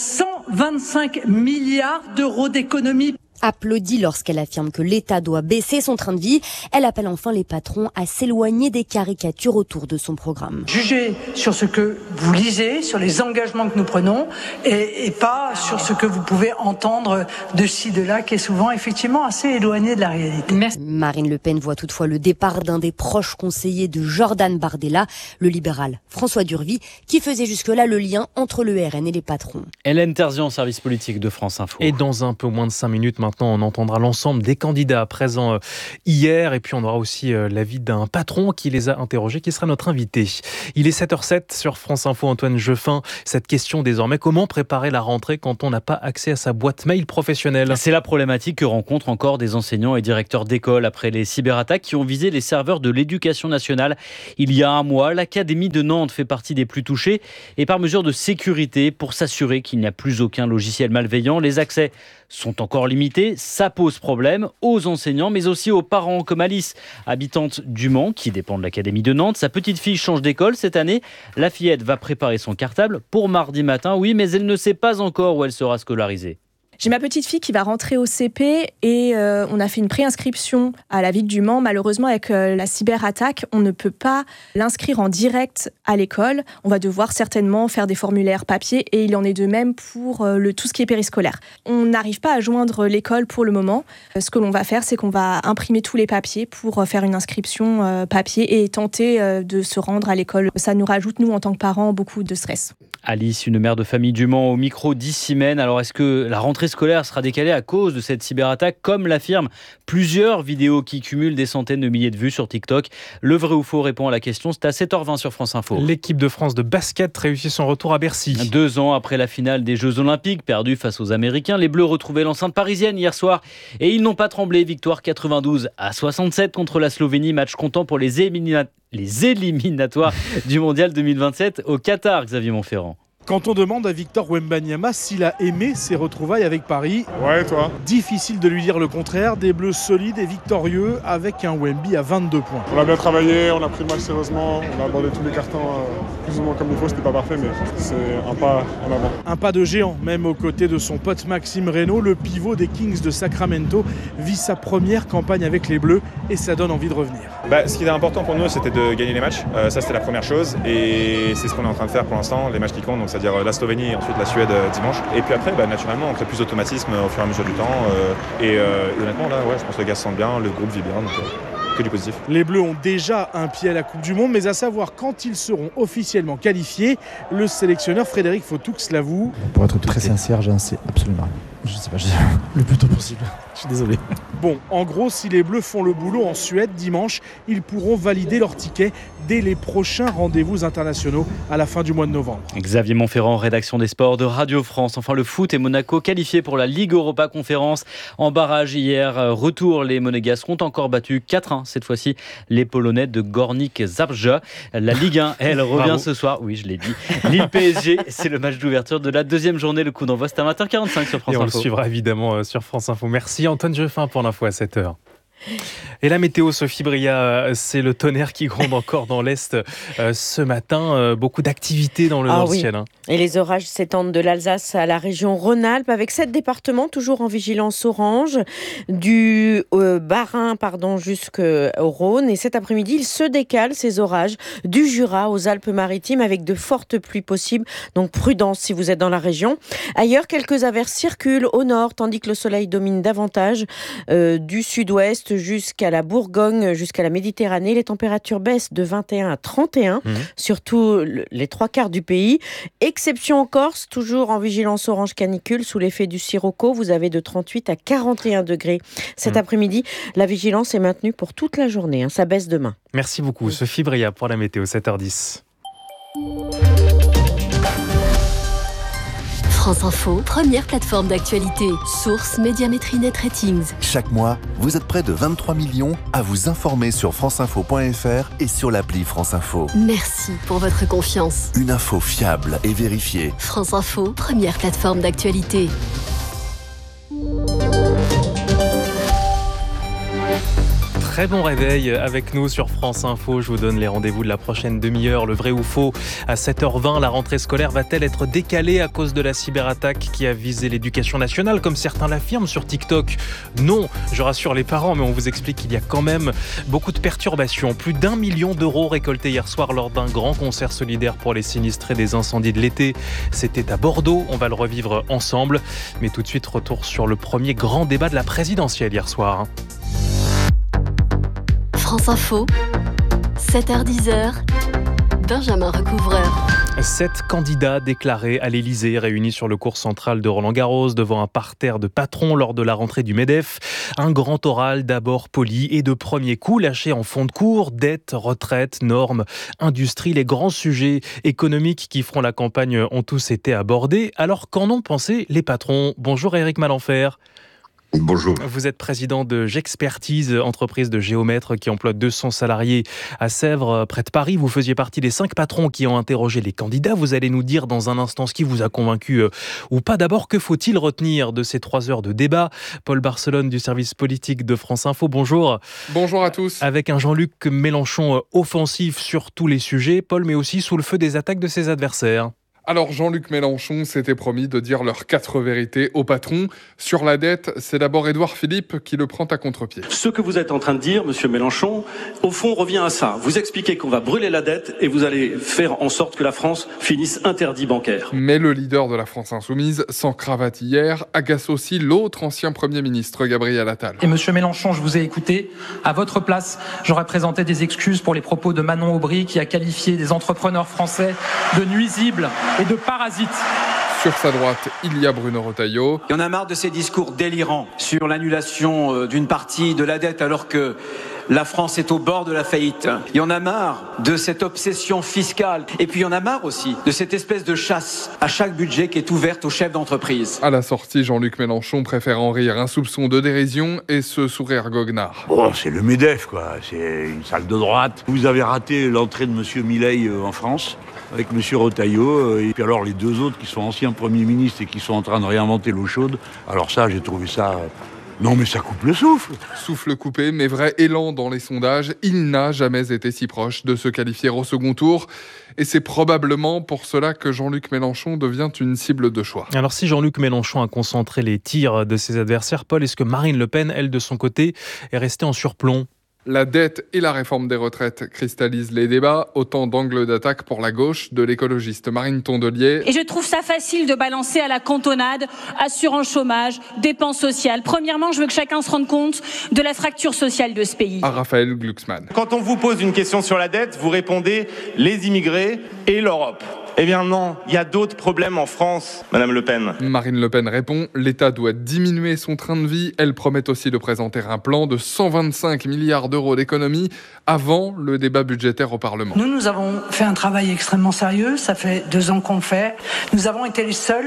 125 milliards d'euros d'économies. Applaudit lorsqu'elle affirme que l'État doit baisser son train de vie. Elle appelle enfin les patrons à s'éloigner des caricatures autour de son programme. Jugez sur ce que vous lisez, sur les engagements que nous prenons et pas sur ce que vous pouvez entendre de ci, de là, qui est souvent effectivement assez éloigné de la réalité. Merci. Marine Le Pen voit toutefois le départ d'un des proches conseillers de Jordan Bardella, le libéral François Durvy, qui faisait jusque-là le lien entre le RN et les patrons. Hélène Terzian, service politique de France Info. Et dans un peu moins de 5 minutes maintenant, on entendra l'ensemble des candidats présents hier. Et puis on aura aussi l'avis d'un patron qui les a interrogés, qui sera notre invité. Il est 7h07 sur France Info, Antoine Jeffin. Cette question désormais, comment préparer la rentrée quand on n'a pas accès à sa boîte mail professionnelle ? C'est la problématique que rencontrent encore des enseignants et directeurs d'école après les cyberattaques qui ont visé les serveurs de l'Éducation nationale. Il y a un mois, l'Académie de Nantes fait partie des plus touchés. Et par mesure de sécurité, pour s'assurer qu'il n'y a plus aucun logiciel malveillant, les accès sont encore limités. Ça pose problème aux enseignants, mais aussi aux parents, comme Alice, habitante du Mans, qui dépend de l'Académie de Nantes. Sa petite fille change d'école cette année. La fillette va préparer son cartable pour mardi matin, oui, mais elle ne sait pas encore où elle sera scolarisée. J'ai ma petite fille qui va rentrer au CP et on a fait une préinscription à la ville du Mans. Malheureusement, avec la cyberattaque, on ne peut pas l'inscrire en direct à l'école. On va devoir certainement faire des formulaires papier et il en est de même pour tout ce qui est périscolaire. On n'arrive pas à joindre l'école pour le moment. Ce que l'on va faire, c'est qu'on va imprimer tous les papiers pour faire une inscription papier et tenter de se rendre à l'école. Ça nous rajoute, nous, en tant que parents, beaucoup de stress. Alice, une mère de famille du Mans, au micro d'Issimène. Alors, est-ce que la rentrée scolaire sera décalée à cause de cette cyberattaque, comme l'affirment plusieurs vidéos qui cumulent des centaines de milliers de vues sur TikTok? Le vrai ou faux répond à la question, c'est à 7h20 sur France Info. L'équipe de France de basket réussit son retour à Bercy. 2 ans après la finale des Jeux Olympiques, perdue face aux Américains, les Bleus retrouvaient l'enceinte parisienne hier soir et ils n'ont pas tremblé. Victoire 92-67 contre la Slovénie, match comptant pour les éliminatoires du Mondial 2027 au Qatar, Xavier Montferrand. Quand on demande à Victor Wembanyama s'il a aimé ses retrouvailles avec Paris, ouais, toi. Difficile de lui dire le contraire, des Bleus solides et victorieux avec un Wemby à 22 points. On a bien travaillé, on a pris le match sérieusement, on a abordé tous les cartons plus ou moins comme il faut, c'était pas parfait mais c'est un pas en avant. Un pas de géant, même aux côtés de son pote Maxime Reynaud, le pivot des Kings de Sacramento, vit sa première campagne avec les Bleus et ça donne envie de revenir. Ce qui était important pour nous, c'était de gagner les matchs, ça c'était la première chose et c'est ce qu'on est en train de faire pour l'instant, les matchs qui comptent. Donc, c'est-à-dire la Slovénie et ensuite la Suède dimanche. Et puis après, naturellement, on crée plus d'automatisme au fur et à mesure du temps. Et honnêtement, là, je pense que les gars se sentent bien, le groupe vit bien, donc que du positif. Les Bleus ont déjà un pied à la Coupe du Monde, mais à savoir quand ils seront officiellement qualifiés, le sélectionneur Frédéric Fautoux l'avoue. Pour être très sincère, j'en sais absolument rien. Je sais pas, le plus tôt possible. Je suis désolé. Bon, en gros, si les Bleus font le boulot en Suède dimanche, ils pourront valider leur ticket dès les prochains rendez-vous internationaux à la fin du mois de novembre. Xavier Montferrand, rédaction des sports de Radio France. Enfin, le foot et Monaco qualifiés pour la Ligue Europa Conférence. En barrage hier, retour, les Monégasques ont encore battu 4-1. Cette fois-ci, les Polonais de Gornik Zabrze. La Ligue 1, elle revient ce soir. Oui, je l'ai dit. Lille PSG, c'est le match d'ouverture de la deuxième journée. Le coup d'envoi, c'est à 20h45 sur France Info. On le suivra évidemment sur France Info. Merci Antoine Jeffin pour l'info à 7h. Et la météo, Sophie Bria, c'est le tonnerre qui gronde encore dans l'Est ce matin. Beaucoup d'activités dans le ciel. Hein. Et les orages s'étendent de l'Alsace à la région Rhône-Alpes avec 7 départements toujours en vigilance orange, du Bas-Rhin jusqu'au Rhône. Et cet après-midi, ils se décalent, ces orages, du Jura aux Alpes-Maritimes avec de fortes pluies possibles. Donc prudence si vous êtes dans la région. Ailleurs, quelques averses circulent au nord, tandis que le soleil domine davantage du sud-ouest l'Ouest jusqu'à la Bourgogne, jusqu'à la Méditerranée. Les températures baissent de 21 à 31, surtout les 3/4 du pays. Exception en Corse, toujours en vigilance orange canicule sous l'effet du sirocco. Vous avez de 38 à 41 degrés. Cet après-midi, la vigilance est maintenue pour toute la journée. Ça baisse demain. Merci beaucoup, Sophie Bria, pour la météo, 7h10. France Info, première plateforme d'actualité. Source Médiamétrie Net Ratings. Chaque mois, vous êtes près de 23 millions à vous informer sur franceinfo.fr et sur l'appli France Info. Merci pour votre confiance. Une info fiable et vérifiée. France Info, première plateforme d'actualité. Très bon réveil avec nous sur France Info. Je vous donne les rendez-vous de la prochaine demi-heure. Le vrai ou faux, à 7h20, la rentrée scolaire va-t-elle être décalée à cause de la cyberattaque qui a visé l'éducation nationale, comme certains l'affirment sur TikTok? Non, je rassure les parents, mais on vous explique qu'il y a quand même beaucoup de perturbations. Plus d'1 million d'euros récoltés hier soir lors d'un grand concert solidaire pour les sinistrés des incendies de l'été. C'était à Bordeaux, on va le revivre ensemble. Mais tout de suite, retour sur le premier grand débat de la présidentielle hier soir. France Info, 7h10, Benjamin Recouvreur. 7 candidats déclarés à l'Élysée, réunis sur le cours central de Roland-Garros devant un parterre de patrons lors de la rentrée du MEDEF. Un grand oral d'abord poli et de premier coup lâché en fond de cours. Dette, retraite, normes, industrie, les grands sujets économiques qui feront la campagne ont tous été abordés. Alors qu'en ont pensé les patrons? Bonjour Éric Malenfer. Bonjour. Vous êtes président de Gexpertise, entreprise de géomètres qui emploie 200 salariés à Sèvres, près de Paris. Vous faisiez partie des 5 patrons qui ont interrogé les candidats. Vous allez nous dire dans un instant ce qui vous a convaincu ou pas. D'abord, que faut-il retenir de ces 3 heures de débat? Paul Barcelone du service politique de France Info, bonjour. Bonjour à tous. Avec un Jean-Luc Mélenchon offensif sur tous les sujets, Paul, mais aussi sous le feu des attaques de ses adversaires. Alors Jean-Luc Mélenchon s'était promis de dire leurs 4 vérités au patron. Sur la dette, c'est d'abord Édouard Philippe qui le prend à contre-pied. Ce que vous êtes en train de dire, monsieur Mélenchon, au fond revient à ça. Vous expliquez qu'on va brûler la dette et vous allez faire en sorte que la France finisse interdit bancaire. Mais le leader de la France Insoumise, sans cravate hier, agace aussi l'autre ancien Premier ministre, Gabriel Attal. Et monsieur Mélenchon, je vous ai écouté. À votre place, j'aurais présenté des excuses pour les propos de Manon Aubry qui a qualifié des entrepreneurs français de nuisibles et de parasites. Sur sa droite, il y a Bruno Retailleau. Il y en a marre de ces discours délirants sur l'annulation d'une partie de la dette alors que la France est au bord de la faillite. Il y en a marre de cette obsession fiscale. Et puis il y en a marre aussi de cette espèce de chasse à chaque budget qui est ouverte aux chefs d'entreprise. À la sortie, Jean-Luc Mélenchon préfère en rire, un soupçon de dérision et ce sourire goguenard. Oh, c'est le MEDEF, quoi. C'est une salle de droite. Vous avez raté l'entrée de monsieur Milei en France avec monsieur Retailleau, et puis alors les 2 autres qui sont anciens premiers ministres et qui sont en train de réinventer l'eau chaude. Alors ça, j'ai trouvé ça... Non mais ça coupe le souffle. Souffle coupé, mais vrai élan dans les sondages. Il n'a jamais été si proche de se qualifier au second tour. Et c'est probablement pour cela que Jean-Luc Mélenchon devient une cible de choix. Alors si Jean-Luc Mélenchon a concentré les tirs de ses adversaires, Paul, est-ce que Marine Le Pen, elle de son côté, est restée en surplomb? La dette et la réforme des retraites cristallisent les débats, autant d'angles d'attaque pour la gauche, de l'écologiste Marine Tondelier. Et je trouve ça facile de balancer à la cantonade, assurance chômage, dépenses sociales. Premièrement, je veux que chacun se rende compte de la fracture sociale de ce pays. À Raphaël Glucksmann. Quand on vous pose une question sur la dette, vous répondez les immigrés et l'Europe. Eh bien non, il y a d'autres problèmes en France, Madame Le Pen. Marine Le Pen répond, l'État doit diminuer son train de vie. Elle promet aussi de présenter un plan de 125 milliards d'euros d'économies avant le débat budgétaire au Parlement. Nous avons fait un travail extrêmement sérieux, ça fait 2 ans qu'on le fait. Nous avons été les seuls...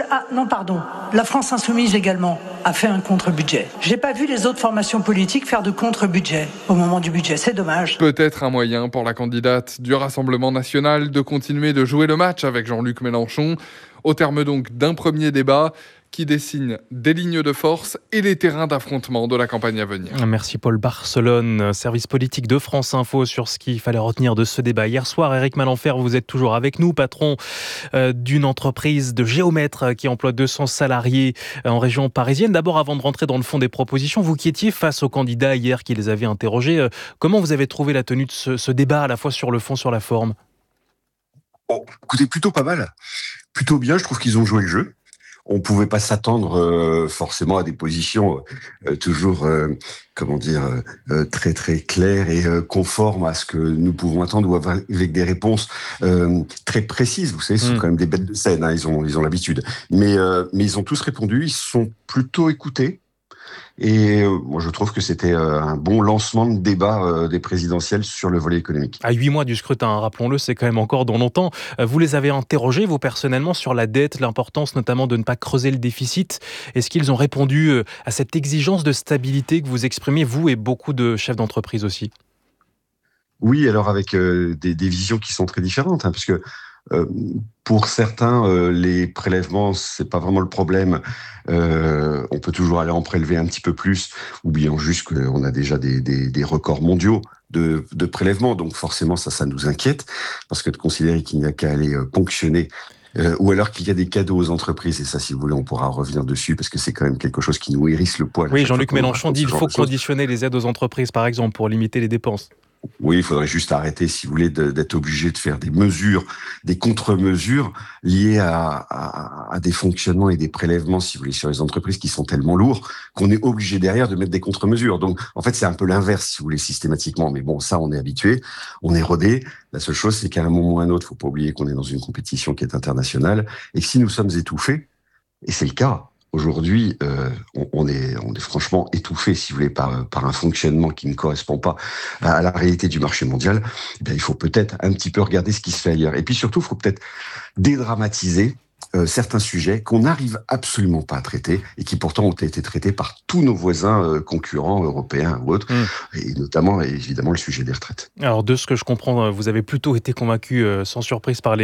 La France Insoumise également a fait un contre-budget. J'ai pas vu les autres formations politiques faire de contre-budget au moment du budget, c'est dommage. Peut-être un moyen pour la candidate du Rassemblement National de continuer de jouer le match avec Jean-Luc Mélenchon, au terme donc d'un premier débat qui dessine des lignes de force et les terrains d'affrontement de la campagne à venir. Merci Paul Barcelone, service politique de France Info, sur ce qu'il fallait retenir de ce débat. Hier soir, Éric Malenfer, vous êtes toujours avec nous, patron d'une entreprise de géomètres qui emploie 200 salariés en région parisienne. D'abord, avant de rentrer dans le fond des propositions, vous qui étiez face aux candidats hier qui les avaient interrogés, comment vous avez trouvé la tenue de ce débat, à la fois sur le fond, sur la forme? Bon, écoutez, plutôt pas mal. Plutôt bien, je trouve qu'ils ont joué le jeu. on pouvait pas s'attendre forcément à des positions toujours très très claires et conformes à ce que nous pouvons attendre, ou avec des réponses très précises. Vous savez, ce sont quand même des bêtes de scène, hein, ils ont l'habitude. Mais ils ont tous répondu, ils se sont plutôt écoutés. Et moi, je trouve que c'était un bon lancement de débat des présidentielles sur le volet économique. À 8 mois du scrutin, rappelons-le, c'est quand même encore dans longtemps. Vous les avez interrogés, vous personnellement, sur la dette, l'importance notamment de ne pas creuser le déficit. Est-ce qu'ils ont répondu à cette exigence de stabilité que vous exprimez, vous et beaucoup de chefs d'entreprise aussi ? Oui, alors avec des visions qui sont très différentes, hein, parce que pour certains, les prélèvements, c'est pas vraiment le problème. On peut toujours aller en prélever un petit peu plus, oubliant juste qu'on a déjà des records mondiaux de prélèvements. Donc forcément, ça nous inquiète, parce que de considérer qu'il n'y a qu'à aller ponctionner, ou alors qu'il y a des cadeaux aux entreprises, et ça, si vous voulez, on pourra revenir dessus, parce que c'est quand même quelque chose qui nous hérisse le poil. Oui, Jean-Luc Mélenchon dit qu'il faut conditionner les aides aux entreprises, par exemple, pour limiter les dépenses. Oui, il faudrait juste arrêter, si vous voulez, d'être obligé de faire des mesures, des contre-mesures liées à des fonctionnements et des prélèvements, si vous voulez, sur les entreprises qui sont tellement lourds qu'on est obligé derrière de mettre des contre-mesures. Donc, en fait, c'est un peu l'inverse, si vous voulez, systématiquement. Mais bon, ça, on est habitué, on est rodé. La seule chose, c'est qu'à un moment ou à un autre, il ne faut pas oublier qu'on est dans une compétition qui est internationale, et que si nous sommes étouffés, et c'est le cas, aujourd'hui, on est franchement étouffé, si vous voulez, par un fonctionnement qui ne correspond pas à la réalité du marché mondial. Eh bien, il faut peut-être un petit peu regarder ce qui se fait ailleurs. Et puis surtout, il faut peut-être dédramatiser certains sujets qu'on n'arrive absolument pas à traiter et qui pourtant ont été traités par tous nos voisins concurrents européens ou autres, et notamment, évidemment, le sujet des retraites. Alors, de ce que je comprends, vous avez plutôt été convaincu, sans surprise, par les